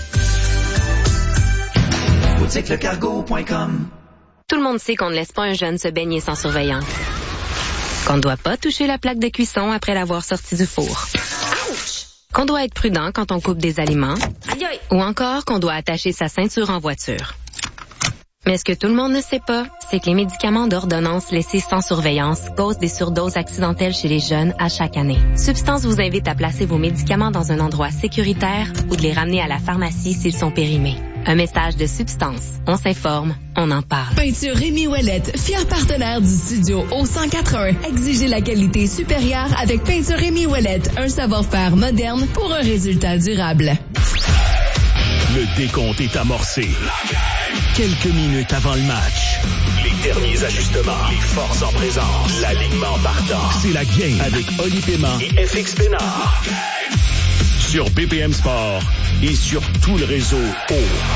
boutique le cargo point com. Tout le monde sait qu'on ne laisse pas un jeune se baigner sans surveillance. Qu'on ne doit pas toucher la plaque de cuisson après l'avoir sorti du four. Ouch! Qu'on doit être prudent quand on coupe des aliments. Aïe aïe! Ou encore qu'on doit attacher sa ceinture en voiture. Mais ce que tout le monde ne sait pas, c'est que les médicaments d'ordonnance laissés sans surveillance causent des surdoses accidentelles chez les jeunes à chaque année. Substance vous invite à placer vos médicaments dans un endroit sécuritaire ou de les ramener à la pharmacie s'ils sont périmés. Un message de Substance. On s'informe, on en parle. Peinture Rémi Ouellette, fier partenaire du studio au cent quatre-un. Exigez la qualité supérieure avec Peinture Rémi Ouellette, un savoir-faire moderne pour un résultat durable. Le décompte est amorcé. Quelques minutes avant le match. Les derniers ajustements. Les forces en présence. L'alignement partant. C'est la game avec Oli Paiement et F X Pénard. Sur B P M Sport et sur tout le réseau O.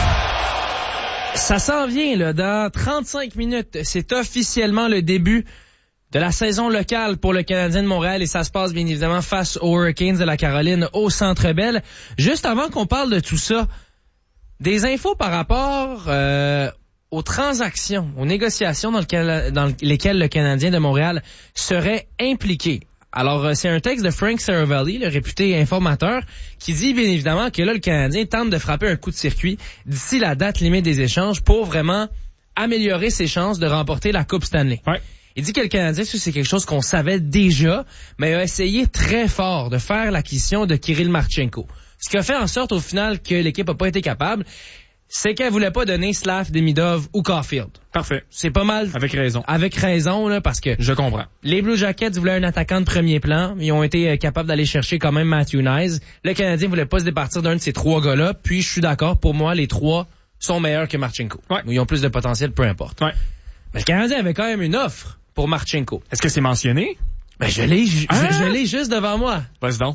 Ça s'en vient, là, dans trente-cinq minutes. C'est officiellement le début de la saison locale pour le Canadien de Montréal et ça se passe bien évidemment face aux Hurricanes de la Caroline au Centre Bell. Juste avant qu'on parle de tout ça, des infos par rapport euh, aux transactions, aux négociations dans, lequel, dans lesquelles le Canadien de Montréal serait impliqué. Alors, c'est un texte de Frank Saravalli, le réputé informateur, qui dit bien évidemment que là, le Canadien tente de frapper un coup de circuit d'ici la date limite des échanges pour vraiment améliorer ses chances de remporter la Coupe Stanley. Ouais. Il dit que le Canadien, c'est quelque chose qu'on savait déjà, mais a essayé très fort de faire l'acquisition de Kirill Marchenko. Ce qui a fait en sorte, au final, que l'équipe n'a pas été capable, c'est qu'elle voulait pas donner Slav, Demidov ou Caulfield. Parfait. C'est pas mal. Avec raison. Avec raison, là, parce que... Je comprends. Les Blue Jackets voulaient un attaquant de premier plan. Ils ont été capables d'aller chercher quand même Matthew Knies. Le Canadien voulait pas se départir d'un de ces trois gars-là. Puis, je suis d'accord, pour moi, les trois sont meilleurs que Marchenko. Ouais. Ils ont plus de potentiel, peu importe. Ouais. Mais le Canadien avait quand même une offre pour Marchenko. Est-ce que c'est mentionné? Ben, je l'ai, je, ah! je, je l'ai juste devant moi. Vas-y donc.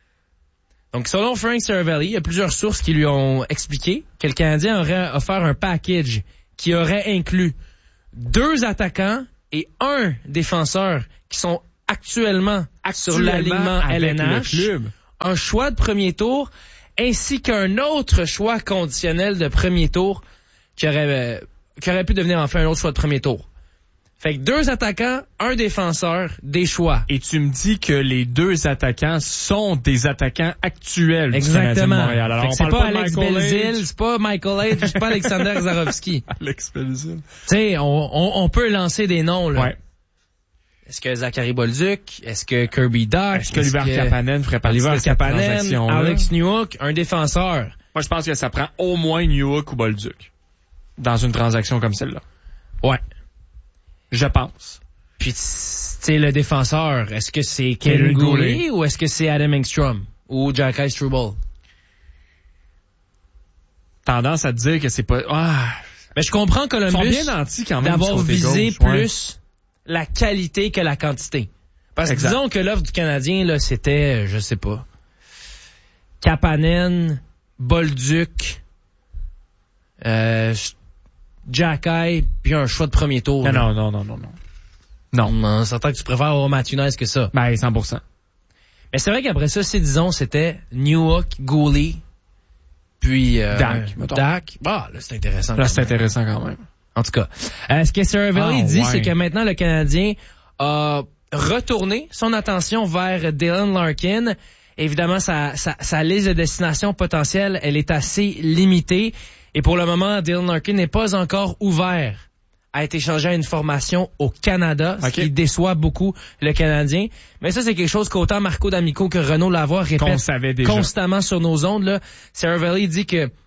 Donc, selon Frank Saravalli, il y a plusieurs sources qui lui ont expliqué que le Canadien aurait offert un package qui aurait inclus deux attaquants et un défenseur qui sont actuellement, actuellement sur l'alignement L N H, un choix de premier tour, ainsi qu'un autre choix conditionnel de premier tour qui aurait, euh, qui aurait pu devenir enfin un autre choix de premier tour. Fait que deux attaquants, un défenseur, des choix. Et tu me dis que les deux attaquants sont des attaquants actuels du Canadien de Montréal. Alors, on c'est pas, pas Alex Belzil, c'est pas Michael Age, c'est pas Alexander Zarovski. Alex Belzil. Tu sais, on, on, on peut lancer des noms, là. Ouais. Est-ce que Zachary Bolduc? Est-ce que Kirby Dach? Est-ce que Oliver Kapanen ferait partie de cette transaction-là? Alex Newhook, un défenseur. Moi, je pense que ça prend au moins Newhook ou Bolduc dans une transaction comme celle-là. Ouais. Je pense. Puis, tu sais, le défenseur, est-ce que c'est Kaden Guhle ou est-ce que c'est Adam Engstrom ou Jacques Struble? Tendance à te dire que c'est pas... Ah. Mais je comprends Columbus d'avoir visé gauche, plus ouais. la qualité que la quantité. Parce exact. que disons que l'offre du Canadien, là, c'était, je sais pas, Kapanen, Bolduc, euh... Jacky, puis un choix de premier tour. Non, non, non, non, non, non. Non. Non, c'est certain que tu préfères avoir Matthew Knies que ça. Ben, cent pour cent. Mais c'est vrai qu'après ça, c'est, disons, c'était Newhook, Guhle, puis... Euh, Dak. Dak. Ah, là, c'est intéressant. Là, c'est intéressant quand même. En tout cas. Euh, ce que Saravalli ah, dit, ouais. c'est que maintenant, le Canadien a retourné son attention vers Dylan Larkin. Évidemment, sa, sa, sa liste de destinations potentielles, elle est assez limitée. Et pour le moment, Dylan Larkin n'est pas encore ouvert à être échangé à une formation au Canada, ce okay. qui déçoit beaucoup le Canadien. Mais ça, c'est quelque chose qu'autant Marco D'Amico que Renaud Lavoie répètent constamment sur nos ondes. Là. Saravalli dit que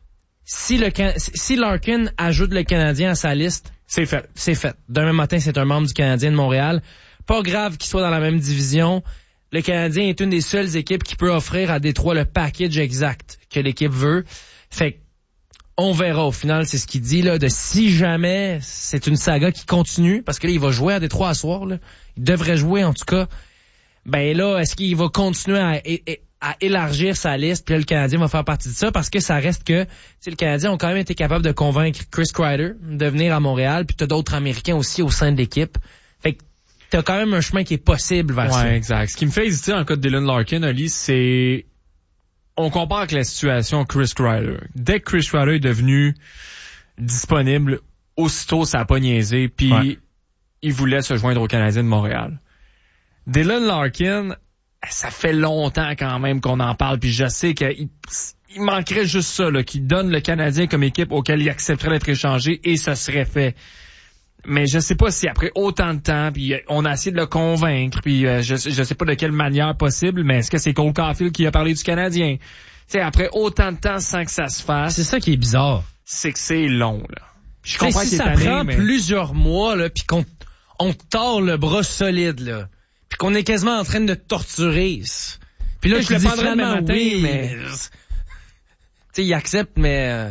si le si Larkin ajoute le Canadien à sa liste, c'est fait. C'est fait. Demain matin, c'est un membre du Canadien de Montréal. Pas grave qu'il soit dans la même division. Le Canadien est une des seules équipes qui peut offrir à Détroit le package exact que l'équipe veut. Fait on verra au final, c'est ce qu'il dit là, de si jamais c'est une saga qui continue, parce que là, il va jouer à Détroit à soir, là. Il devrait jouer en tout cas. Ben là, est-ce qu'il va continuer à, à élargir sa liste, puis là, le Canadien va faire partie de ça, parce que ça reste que, tu sais, le Canadien ont quand même été capable de convaincre Chris Kreider de venir à Montréal, puis t'as d'autres Américains aussi au sein de l'équipe. Fait que t'as quand même un chemin qui est possible vers ouais, ça. Ouais, exact. Ce qui me fait hésiter dans le cas de Dylan Larkin, Ali, c'est on compare avec la situation Chris Kreider. Dès que Chris Kreider est devenu disponible, aussitôt ça a pas niaisé, puis ouais. il voulait se joindre au Canadien de Montréal. Dylan Larkin, ça fait longtemps quand même qu'on en parle, puis je sais qu'il il manquerait juste ça, là, qu'il donne le Canadien comme équipe auquel il accepterait d'être échangé, et ce serait fait. Mais je sais pas si après autant de temps, puis on a essayé de le convaincre, puis euh, je, je sais pas de quelle manière possible, mais est-ce que c'est Cole Caulfield qui a parlé du Canadien? Tu sais, après autant de temps sans que ça se fasse. C'est ça qui est bizarre. C'est que c'est long, là. Je comprends si qu'il ça est tanné, prend mais... plusieurs mois, là, puis qu'on on tord le bras solide, là, puis qu'on est quasiment en train de te torturer. Puis là, je le prendrais le matin, oui, mais... Tu sais, il accepte, mais... Euh,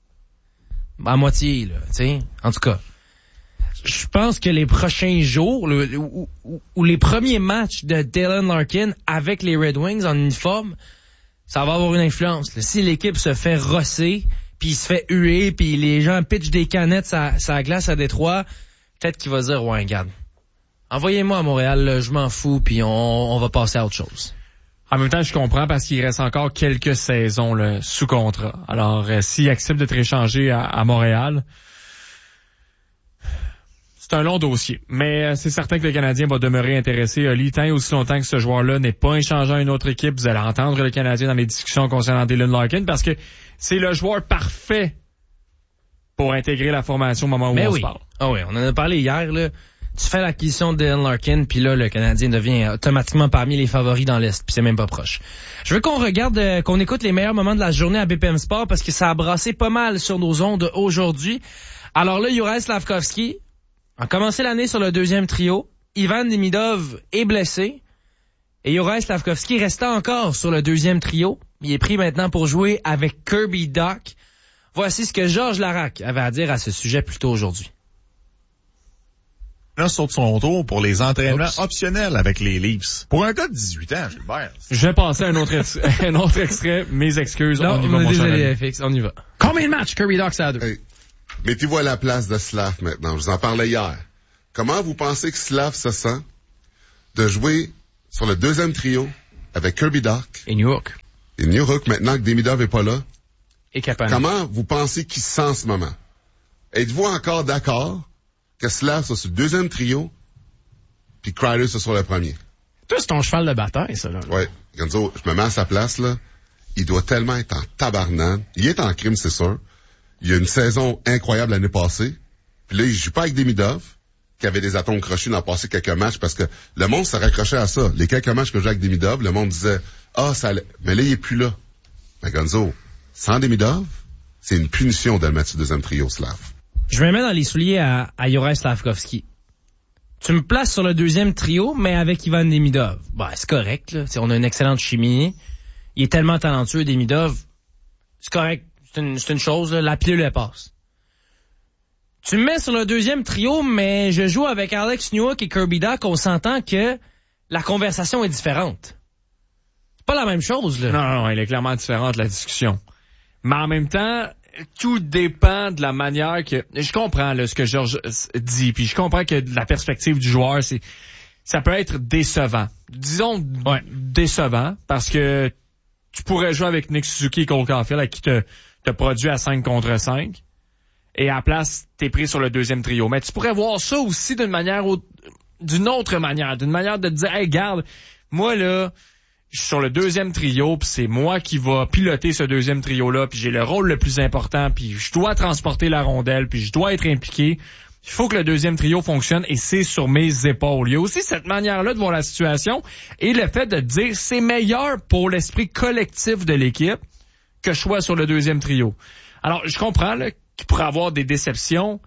à moitié, là, tu sais. En tout cas... Je pense que les prochains jours, le, ou, ou, ou les premiers matchs de Dylan Larkin avec les Red Wings en uniforme, ça va avoir une influence. Là. Si l'équipe se fait rosser, puis il se fait huer, puis les gens pitchent des canettes sa, sa glace à Détroit, peut-être qu'il va dire, ouais, regarde, envoyez-moi à Montréal, là, je m'en fous, puis on, on va passer à autre chose. En même temps, je comprends parce qu'il reste encore quelques saisons là, sous contrat. Alors, euh, s'il accepte d'être échangé à, à Montréal... C'est un long dossier, mais c'est certain que le Canadien va demeurer intéressé. Oli, tant et aussi longtemps que ce joueur-là n'est pas échangé à une autre équipe, vous allez entendre le Canadien dans les discussions concernant Dylan Larkin, parce que c'est le joueur parfait pour intégrer la formation au moment où mais on oui. se parle. Ah oui, on en a parlé hier, là. Tu fais l'acquisition de Dylan Larkin, puis là, le Canadien devient automatiquement parmi les favoris dans l'Est, puis c'est même pas proche. Je veux qu'on regarde, euh, qu'on écoute les meilleurs moments de la journée à B P M Sport, parce que ça a brassé pas mal sur nos ondes aujourd'hui. Alors là, Juraj Slafkovský a commencé l'année sur le deuxième trio. Ivan Demidov est blessé. Et Juraj Slafkovský restait encore sur le deuxième trio. Il est pris maintenant pour jouer avec Kirby Dach. Voici ce que Georges Laraque avait à dire à ce sujet plus tôt aujourd'hui. Là, sur son tour pour les entraînements Oops. optionnels avec les Leafs. Pour un gars de dix-huit ans, Gilbert. Je vais passer à un autre, ex- un autre extrait. Mes excuses. Non, on y va, mon désolé, F X, on y va. Combien de matchs Kirby Dach ça a deux? Hey. Mettez-vous à la place de Slav maintenant. Je vous en parlais hier. Comment vous pensez que Slav se sent de jouer sur le deuxième trio avec Kirby Dach et New York. Et New York maintenant que Demidov est pas là. Et Kapanen. Comment vous pensez qu'il se sent en ce moment? Êtes-vous encore d'accord que Slav soit sur le deuxième trio puis Kreider soit sur le premier? Toi, c'est ton cheval de bataille, ça, là. Ouais. Gonzo, je me mets à sa place, là. Il doit tellement être en tabarnane. Il est en crime, c'est sûr. Il y a une saison incroyable l'année passée. Puis là, il joue pas avec Demidov, qui avait des atomes crochus dans le passé quelques matchs, parce que le monde s'est raccroché à ça. Les quelques matchs que j'ai avec Demidov, le monde disait, ah, ça allait. Mais là, il est plus là. Mais Gonzo, sans Demidov, c'est une punition de le mettre sur le deuxième trio, Slav. Je me mets dans les souliers à, à Juraj Slafkovský. Tu me places sur le deuxième trio, mais avec Ivan Demidov. Bah, c'est correct, là. T'sais, on a une excellente chimie. Il est tellement talentueux, Demidov. C'est correct. C'est une, c'est une chose, là. La pilule, elle passe. Tu me mets sur le deuxième trio, mais je joue avec Alex Newhook et Kirby Dach. On s'entend que la conversation est différente. C'est pas la même chose, là. Non, non, non, elle est clairement différente, la discussion. Mais en même temps, tout dépend de la manière que... Je comprends là, ce que Georges dit, puis je comprends que de la perspective du joueur, c'est ça peut être décevant. Disons ouais. décevant, parce que tu pourrais jouer avec Nick Suzuki et Cole Caulfield, à qui te, te produit à cinq contre cinq, et à la place, t'es pris sur le deuxième trio. Mais tu pourrais voir ça aussi d'une manière, d'une autre manière, d'une manière de te dire, hey, garde, moi là... je suis sur le deuxième trio, puis c'est moi qui va piloter ce deuxième trio-là, puis j'ai le rôle le plus important, puis je dois transporter la rondelle, puis je dois être impliqué. Il faut que le deuxième trio fonctionne, et c'est sur mes épaules. Il y a aussi cette manière-là de voir la situation, et le fait de dire c'est meilleur pour l'esprit collectif de l'équipe que je sois sur le deuxième trio. Alors, je comprends là, qu'il pourrait avoir des déceptions,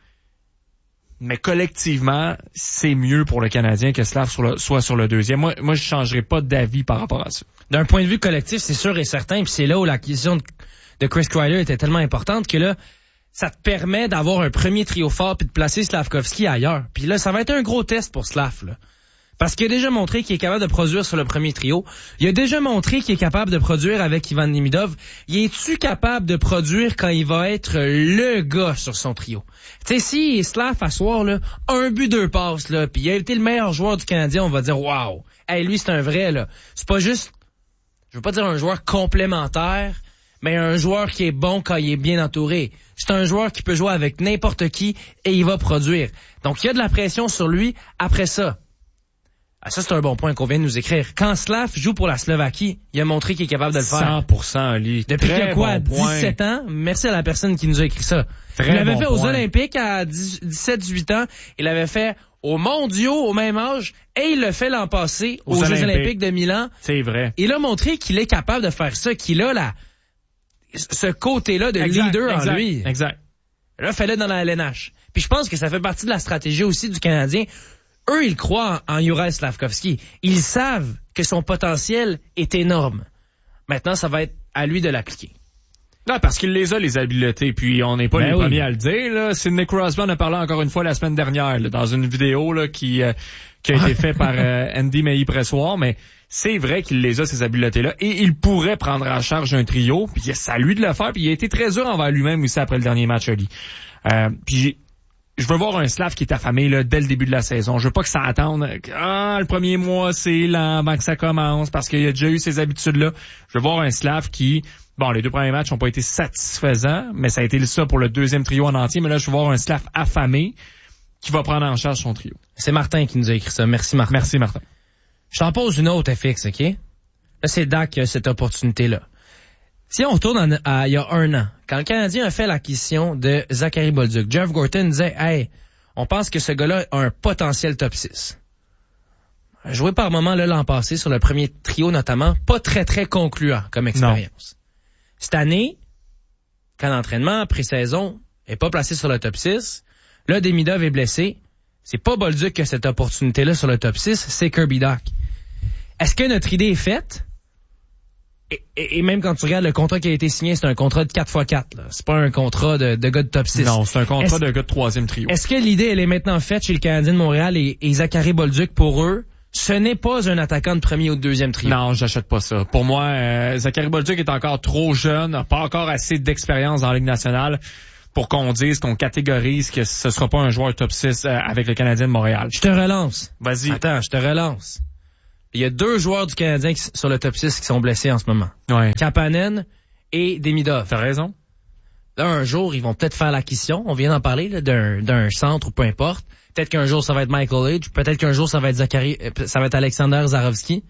mais collectivement, c'est mieux pour le Canadien que Slav sur le, soit sur le deuxième. Moi, moi je changerais pas d'avis par rapport à ça. D'un point de vue collectif, c'est sûr et certain, puis c'est là où l'acquisition de, de Chris Kreider était tellement importante que là, ça te permet d'avoir un premier trio fort puis de placer Slavkovski ailleurs. Puis là, ça va être un gros test pour Slav, là. Parce qu'il a déjà montré qu'il est capable de produire sur le premier trio. Il a déjà montré qu'il est capable de produire avec Ivan Demidov. Il est-tu capable de produire quand il va être le gars sur son trio? Tu sais, si Slav à soir, là, un but, deux passes, là, puis il a été le meilleur joueur du Canadien, on va dire, wow, hey, lui, c'est un vrai, là. C'est pas juste, je veux pas dire un joueur complémentaire, mais un joueur qui est bon quand il est bien entouré. C'est un joueur qui peut jouer avec n'importe qui et il va produire. Donc, il y a de la pression sur lui après ça. Ah, ça, c'est un bon point qu'on vient de nous écrire. Quand Slav joue pour la Slovaquie, il a montré qu'il est capable de le faire. cent pour cent, Ali. Depuis Très qu'il a quoi, bon dix-sept ans? Merci à la personne qui nous a écrit ça. Très il l'avait bon fait aux point. Olympiques à dix-sept dix-huit ans. Il l'avait fait aux Mondiaux au même âge. Et il l'a fait l'an passé aux, aux Jeux Olympiques. Olympiques de Milan. C'est vrai. Il a montré qu'il est capable de faire ça, qu'il a la, ce côté-là de exact, leader exact, en lui. Exact. Là, fallait dans la L N H. Puis je pense que ça fait partie de la stratégie aussi du Canadien. Eux, ils croient en Juraj Slavkovski. Ils savent que son potentiel est énorme. Maintenant, ça va être à lui de l'appliquer. Non, parce qu'il les a, les habiletés, puis on n'est pas ben les oui. premiers à le dire. Là. Sidney Crosby en a parlé encore une fois la semaine dernière, là, dans une vidéo là, qui, euh, qui a été faite par euh, Andy Meilly-Pressoir, mais c'est vrai qu'il les a, ces habiletés-là, et il pourrait prendre en charge un trio, puis c'est à lui de le faire, puis il a été très dur envers lui-même aussi après le dernier match, Ali. Euh, puis je veux voir un Slav qui est affamé là, dès le début de la saison. Je veux pas que ça attende. Ah, le premier mois, c'est lent avant que ça commence parce qu'il a déjà eu ces habitudes-là. Je veux voir un Slav qui... Bon, les deux premiers matchs n'ont pas été satisfaisants, mais ça a été ça pour le deuxième trio en entier. Mais là, je veux voir un Slav affamé qui va prendre en charge son trio. C'est Martin qui nous a écrit ça. Merci, Martin. Merci, Martin. Je t'en pose une autre, F X, OK? Là, c'est Dak qui a cette opportunité-là. Si on retourne en, à il y a un an, quand le Canadien a fait l'acquisition de Zachary Bolduc, Jeff Gorton disait « Hey, on pense que ce gars-là a un potentiel top six. » Joué par moment là l'an passé sur le premier trio notamment, pas très très concluant comme expérience. Non. Cette année, quand l'entraînement, pré-saison, est pas placé sur le top six, là, Demidov est blessé, c'est pas Bolduc qui a cette opportunité-là sur le top six, c'est Kirby Dach. Est-ce que notre idée est faite? Et, et, et même quand tu regardes le contrat qui a été signé, c'est un contrat de quatre fois quatre. Là. C'est pas un contrat de, de gars de top six. Non, c'est un contrat est-ce, de gars de troisième trio. Est-ce que l'idée, elle est maintenant faite chez le Canadien de Montréal et, et Zachary Bolduc, pour eux, ce n'est pas un attaquant de premier ou de deuxième trio? Non, j'achète pas ça. Pour moi, euh, Zachary Bolduc est encore trop jeune, n'a pas encore assez d'expérience dans la Ligue nationale pour qu'on dise, qu'on catégorise que ce sera pas un joueur top six euh, avec le Canadien de Montréal. Je te relance. Vas-y. Attends, je te relance. Il y a deux joueurs du Canadien qui, sur le top six qui sont blessés en ce moment. Ouais. Kapanen et Demidov. T'as raison. Là, un jour, ils vont peut-être faire l'acquisition. On vient d'en parler, là, d'un, d'un centre ou peu importe. Peut-être qu'un jour, ça va être Michael Age. Peut-être qu'un jour, ça va être Zachary, ça va être Alexander Zarovski.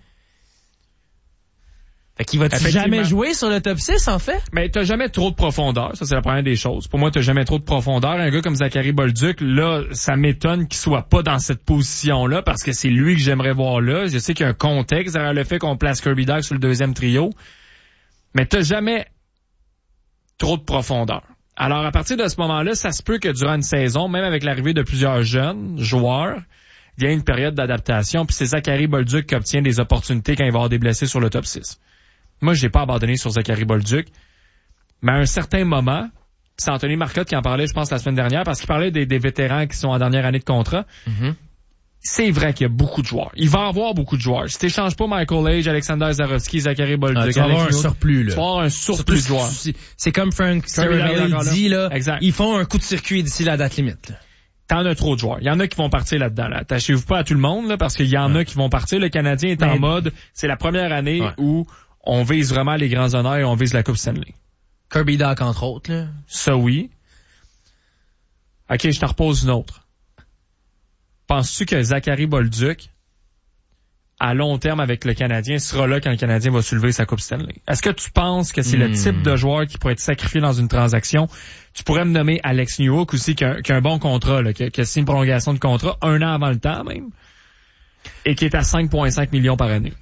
Fait qu'il va-tu jamais jouer sur le top six, en fait? Mais t'as jamais trop de profondeur. Ça, c'est la première des choses. Pour moi, t'as jamais trop de profondeur. Un gars comme Zachary Bolduc, là, ça m'étonne qu'il soit pas dans cette position-là parce que c'est lui que j'aimerais voir là. Je sais qu'il y a un contexte derrière le fait qu'on place Kirby Dach sur le deuxième trio. Mais t'as jamais trop de profondeur. Alors, à partir de ce moment-là, ça se peut que durant une saison, même avec l'arrivée de plusieurs jeunes joueurs, il y a une période d'adaptation, puis c'est Zachary Bolduc qui obtient des opportunités quand il va avoir des blessés sur le top six. Moi, je n'ai pas abandonné sur Zachary Bolduc, mais à un certain moment, c'est Anthony Marcotte qui en parlait, je pense, la semaine dernière, parce qu'il parlait des, des vétérans qui sont en dernière année de contrat. Mm-hmm. C'est vrai qu'il y a beaucoup de joueurs. Il va y avoir beaucoup de joueurs. Si tu n'échanges pas Michael Age, Alexander Zarovski, Zachary Bolduc... Ah, tu vas avoir un surplus, là. Tu vas avoir un surplus de joueurs. C'est comme Frank Seravalli dit, là. Exact. Ils font un coup de circuit d'ici la date limite, là. T'en as trop de joueurs. Il y en a qui vont partir là-dedans. Là. Attachez-vous pas à tout le monde, là, parce qu'il y en ouais. a qui vont partir. Le Canadien est Mais... en mode, c'est la première année ouais. où on vise vraiment les grands honneurs et on vise la Coupe Stanley. Kirby Dach, entre autres, là. Ça, oui. OK, je t'en repose une autre. Penses-tu que Zachary Bolduc, à long terme avec le Canadien, sera là quand le Canadien va soulever sa Coupe Stanley? Est-ce que tu penses que c'est mmh. le type de joueur qui pourrait être sacrifié dans une transaction? Tu pourrais me nommer Alex Newhook aussi, qui a, un, qui a un bon contrat, là, qui, a, qui a signé une prolongation de contrat, un an avant le temps même, et qui est à cinq virgule cinq millions par année.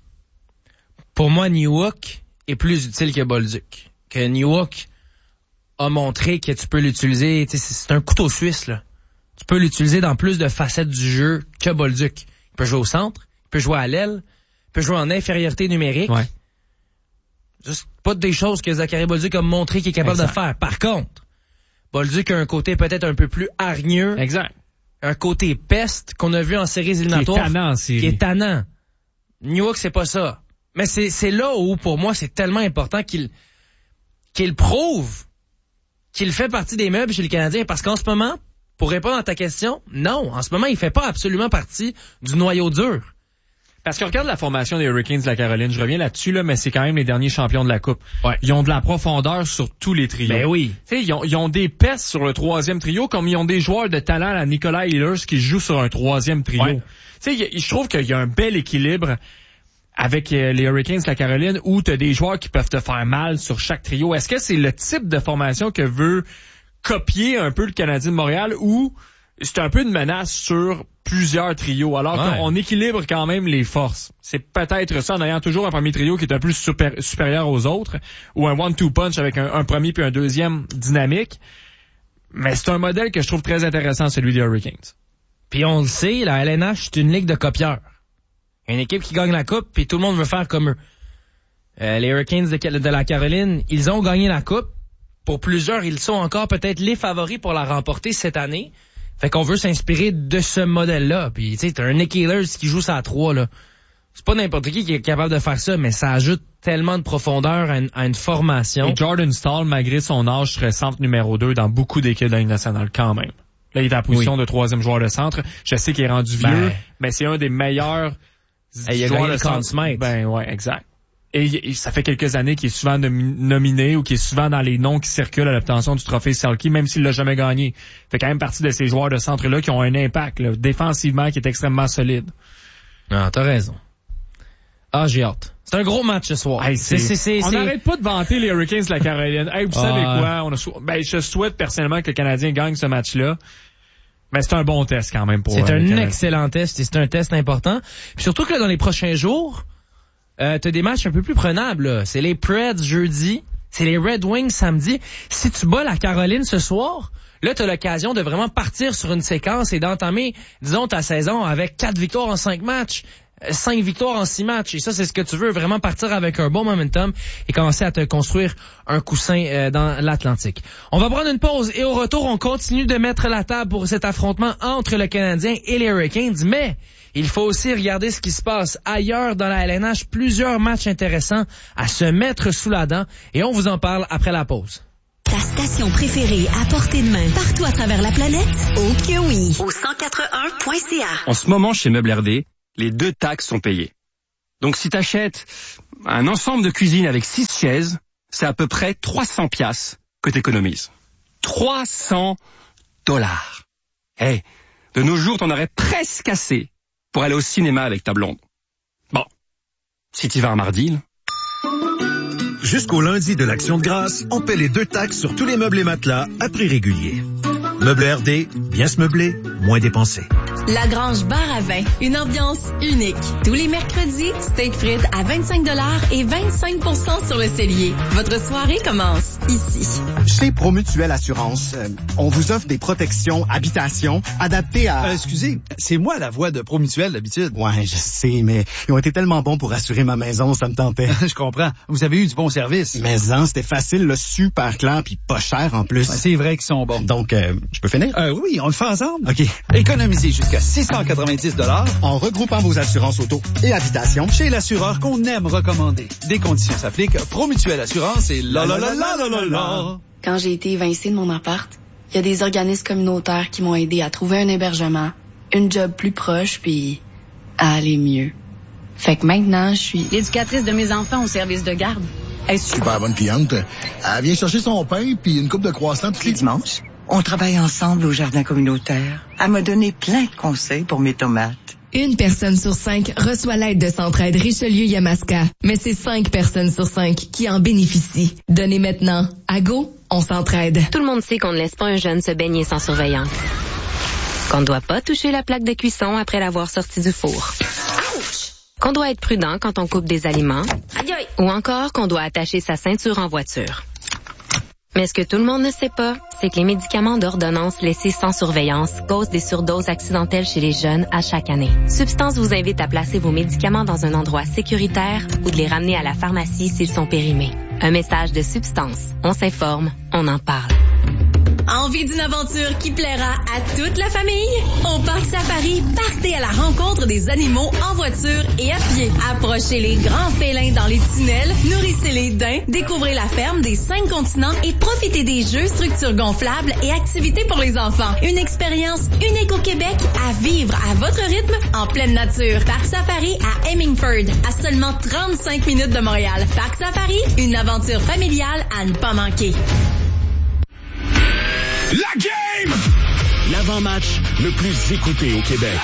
Pour moi, Newhook est plus utile que Bolduc. Que Newhook a montré que tu peux l'utiliser, tu sais, c'est un couteau suisse, là. Tu peux l'utiliser dans plus de facettes du jeu que Bolduc. Il peut jouer au centre, il peut jouer à l'aile, il peut jouer en infériorité numérique. Ouais. Juste pas des choses que Zachary Bolduc a montré qu'il est capable exact. de faire. Par contre, Bolduc a un côté peut-être un peu plus hargneux. Exact. Un côté peste qu'on a vu en séries éliminatoires. Qui est tannant en série. Qui est tannant. New York, c'est pas ça. Mais c'est, c'est là où, pour moi, c'est tellement important qu'il, qu'il prouve qu'il fait partie des meubles chez le Canadien. Parce qu'en ce moment, pour répondre à ta question, non. En ce moment, il fait pas absolument partie du noyau dur. Parce que regarde la formation des Hurricanes de la Caroline, je reviens là-dessus, là, mais c'est quand même les derniers champions de la Coupe. Ouais. Ils ont de la profondeur sur tous les trios. Ben oui. Tu sais, ils ont, ils ont des pestes sur le troisième trio, comme ils ont des joueurs de talent à la Nicolas Ehlers qui jouent sur un troisième trio. Ouais. Tu sais, je trouve qu'il y a un bel équilibre avec les Hurricanes de la Caroline où tu as des joueurs qui peuvent te faire mal sur chaque trio. Est-ce que c'est le type de formation que veut copier un peu le Canadien de Montréal ou c'est un peu une menace sur plusieurs trios, alors ouais. qu'on équilibre quand même les forces. C'est peut-être ça en ayant toujours un premier trio qui est un peu super, supérieur aux autres, ou un one-two punch avec un, un premier puis un deuxième dynamique. Mais c'est un modèle que je trouve très intéressant, celui des Hurricanes. Puis on le sait, la L N H, c'est une ligue de copieurs. Une équipe qui gagne la Coupe, puis tout le monde veut faire comme eux. Euh, les Hurricanes de, de la Caroline, ils ont gagné la Coupe. Pour plusieurs, ils sont encore peut-être les favoris pour la remporter cette année. Fait qu'on veut s'inspirer de ce modèle-là. Puis, tu sais, t'as un Nick Ehlers qui joue ça à trois, là. C'est pas n'importe qui qui est capable de faire ça, mais ça ajoute tellement de profondeur à une, à une formation. Et Jordan Staal, malgré son âge, serait centre numéro deux dans beaucoup d'équipes de la Ligue nationale, quand même. Là, il est à la position oui. de troisième joueur de centre. Je sais qu'il est rendu vieux, ben, mais c'est un des meilleurs hey, joueurs de centre. Ben, ouais, exact. Et, et ça fait quelques années qu'il est souvent nomi- nominé ou qu'il est souvent dans les noms qui circulent à l'obtention du trophée Selke, même s'il l'a jamais gagné. Fait quand même partie de ces joueurs de centre-là qui ont un impact, là, défensivement, qui est extrêmement solide. Ah, t'as raison. Ah, j'ai hâte. C'est un gros match ce soir. Hey, c'est, c'est, c'est, on n'arrête pas de vanter les Hurricanes de la Caroline. Hey, vous ah, savez quoi? On a so- ben, je souhaite personnellement que le Canadien gagne ce match-là. Mais c'est un bon test quand même pour C'est euh, un excellent test et c'est un test important. Puis surtout que là, dans les prochains jours, Euh, t'as des matchs un peu plus prenables, là. C'est les Preds jeudi, c'est les Red Wings samedi. Si tu bats la Caroline ce soir, là, t'as l'occasion de vraiment partir sur une séquence et d'entamer, disons, ta saison avec quatre victoires en cinq matchs, cinq victoires en six matchs. Et ça, c'est ce que tu veux, vraiment partir avec un bon momentum et commencer à te construire un coussin euh, dans l'Atlantique. On va prendre une pause et au retour, on continue de mettre la table pour cet affrontement entre le Canadien et les Hurricanes, mais il faut aussi regarder ce qui se passe ailleurs dans la L N H. Plusieurs matchs intéressants à se mettre sous la dent et on vous en parle après la pause. Ta station préférée à portée de main partout à travers la planète? Oh que oui! Au cent quatre-un point c a. En ce moment, chez Meubles R D, les deux taxes sont payées. Donc si t'achètes un ensemble de cuisine avec six chaises, c'est à peu près trois cents piastres que t'économises. trois cents dollars. Eh, hey, de nos jours, t'en aurais presque assez pour aller au cinéma avec ta blonde. Bon, si t'y vas un mardi, là. Jusqu'au lundi de l'Action de grâce, on paie les deux taxes sur tous les meubles et matelas à prix régulier. Meubles R D, bien se meubler, moins dépenser. La Grange Bar à vin, une ambiance unique. Tous les mercredis, steak frites à vingt-cinq dollars et vingt-cinq pour cent sur le cellier. Votre soirée commence ici. Chez Promutuelle Assurance, euh, on vous offre des protections habitation adaptées à... Euh, excusez, c'est moi la voix de Promutuelle d'habitude. Ouais, je sais, mais ils ont été tellement bons pour assurer ma maison, ça me tentait. Je comprends. Vous avez eu du bon service. Mais hein, c'était facile, là, super clair, puis pas cher en plus. Ouais, c'est vrai qu'ils sont bons. Donc, euh, je peux finir? Euh, oui, on le fait ensemble. OK. Économisez jusqu'à six cent quatre-vingt-dix dollars en regroupant vos assurances auto et habitation chez l'assureur qu'on aime recommander. Des conditions s'appliquent. Promutuelle Assurance et la la la la la la la. Quand j'ai été évincée de mon appart, il y a des organismes communautaires qui m'ont aidé à trouver un hébergement, une job plus proche, puis à aller mieux. Fait que maintenant, je suis l'éducatrice de mes enfants au service de garde. Elle est super bonne cliente. Elle vient chercher son pain puis une coupe de croissants tous les dimanches. On travaille ensemble au jardin communautaire. Elle m'a donné plein de conseils pour mes tomates. Une personne sur cinq reçoit l'aide de Centraide Richelieu-Yamaska, mais c'est cinq personnes sur cinq qui en bénéficient. Donnez maintenant. À Go, on s'entraide. Tout le monde sait qu'on ne laisse pas un jeune se baigner sans surveillance. Qu'on ne doit pas toucher la plaque de cuisson après l'avoir sorti du four. Ouch! Qu'on doit être prudent quand on coupe des aliments. Aïe aïe! Ou encore qu'on doit attacher sa ceinture en voiture. Mais ce que tout le monde ne sait pas, c'est que les médicaments d'ordonnance laissés sans surveillance causent des surdoses accidentelles chez les jeunes à chaque année. Substance vous invite à placer vos médicaments dans un endroit sécuritaire ou de les ramener à la pharmacie s'ils sont périmés. Un message de Substance. On s'informe, on en parle. Envie d'une aventure qui plaira à toute la famille? Au Parc Safari, partez à la rencontre des animaux en voiture et à pied. Approchez les grands félins dans les tunnels, nourrissez les daims, découvrez la ferme des cinq continents et profitez des jeux, structures gonflables et activités pour les enfants. Une expérience unique au Québec à vivre à votre rythme en pleine nature. Parc Safari à Hemingford, à seulement trente-cinq minutes de Montréal. Parc Safari, une aventure familiale à ne pas manquer. La game! L'avant-match le plus écouté au Québec.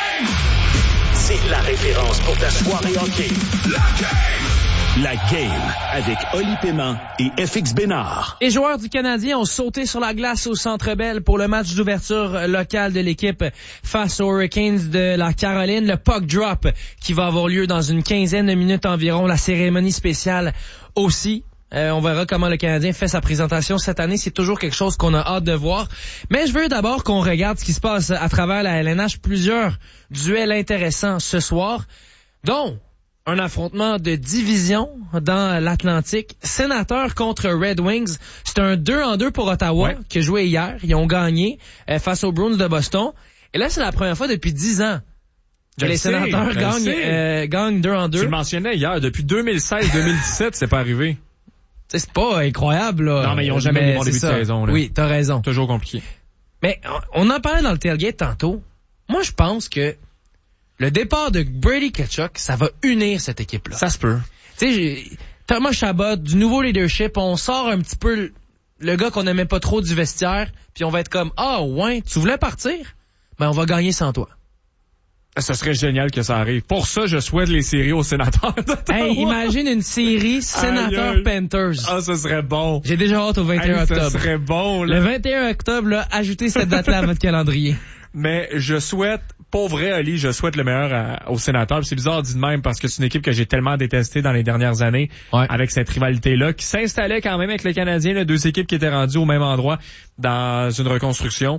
C'est la référence pour ta soirée hockey. La game! La game avec Oli Paiement et F X Bénard. Les joueurs du Canadien ont sauté sur la glace au Centre Bell pour le match d'ouverture local de l'équipe face aux Hurricanes de la Caroline. Le puck drop qui va avoir lieu dans une quinzaine de minutes environ. La cérémonie spéciale aussi. Euh, on verra comment le Canadien fait sa présentation cette année. C'est toujours quelque chose qu'on a hâte de voir. Mais je veux d'abord qu'on regarde ce qui se passe à travers la L N H. Plusieurs duels intéressants ce soir, dont un affrontement de division dans l'Atlantique. Sénateurs contre Red Wings. C'est un deux en deux pour Ottawa ouais. qui a joué hier. Ils ont gagné euh, face aux Bruins de Boston. Et là, c'est la première fois depuis dix ans que les sais, Sénateurs gagnent, euh, gagnent deux en deux. Tu le mentionnais hier. Depuis deux mille seize deux mille dix-sept, c'est pas arrivé. T'sais, c'est pas incroyable, là. Non, mais ils ont jamais eu bon début ça. de saison, là. Oui, t'as raison. Toujours compliqué. Mais, on en parlait dans le tailgate tantôt. Moi, je pense que le départ de Brady Tkachuk, ça va unir cette équipe-là. Ça se peut. Tu sais, Thomas Chabot, du nouveau leadership, on sort un petit peu le, le gars qu'on aimait pas trop du vestiaire, puis on va être comme, ah, ouais, tu voulais partir? Ben, on va gagner sans toi. Ce serait génial que ça arrive. Pour ça, je souhaite les séries aux Sénateurs d'Ottawa. Hey, imagine une série Sénateurs-Panthers. Ah, ce serait bon. J'ai déjà hâte au vingt et un hey, octobre. Ce serait bon, là. Le vingt et un octobre, là, ajoutez cette date-là à votre calendrier. Mais je souhaite, pour vrai, Ali, je souhaite le meilleur à, aux Sénateurs. C'est bizarre dit de même parce que c'est une équipe que j'ai tellement détestée dans les dernières années ouais. avec cette rivalité-là qui s'installait quand même avec les Canadiens, là, deux équipes qui étaient rendues au même endroit dans une reconstruction.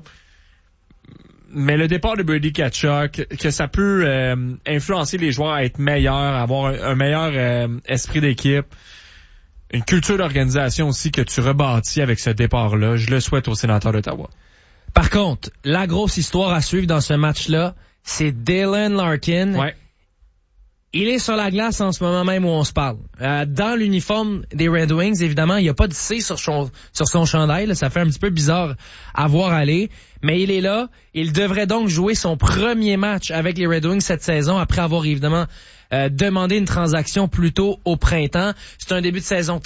Mais le départ de Brady Tkachuk, que ça peut euh, influencer les joueurs à être meilleurs, avoir un, un meilleur euh, esprit d'équipe, une culture d'organisation aussi que tu rebâtis avec ce départ-là. Je le souhaite aux Sénateurs d'Ottawa. Par contre, la grosse histoire à suivre dans ce match-là, c'est Dylan Larkin. Ouais. Il est sur la glace en ce moment même où on se parle. Euh, dans l'uniforme des Red Wings, évidemment, il n'y a pas de C sur son, sur son chandail. Là, ça fait un petit peu bizarre à voir aller. Mais il est là. Il devrait donc jouer son premier match avec les Red Wings cette saison, après avoir évidemment euh, demandé une transaction plus tôt au printemps. C'est un début de saison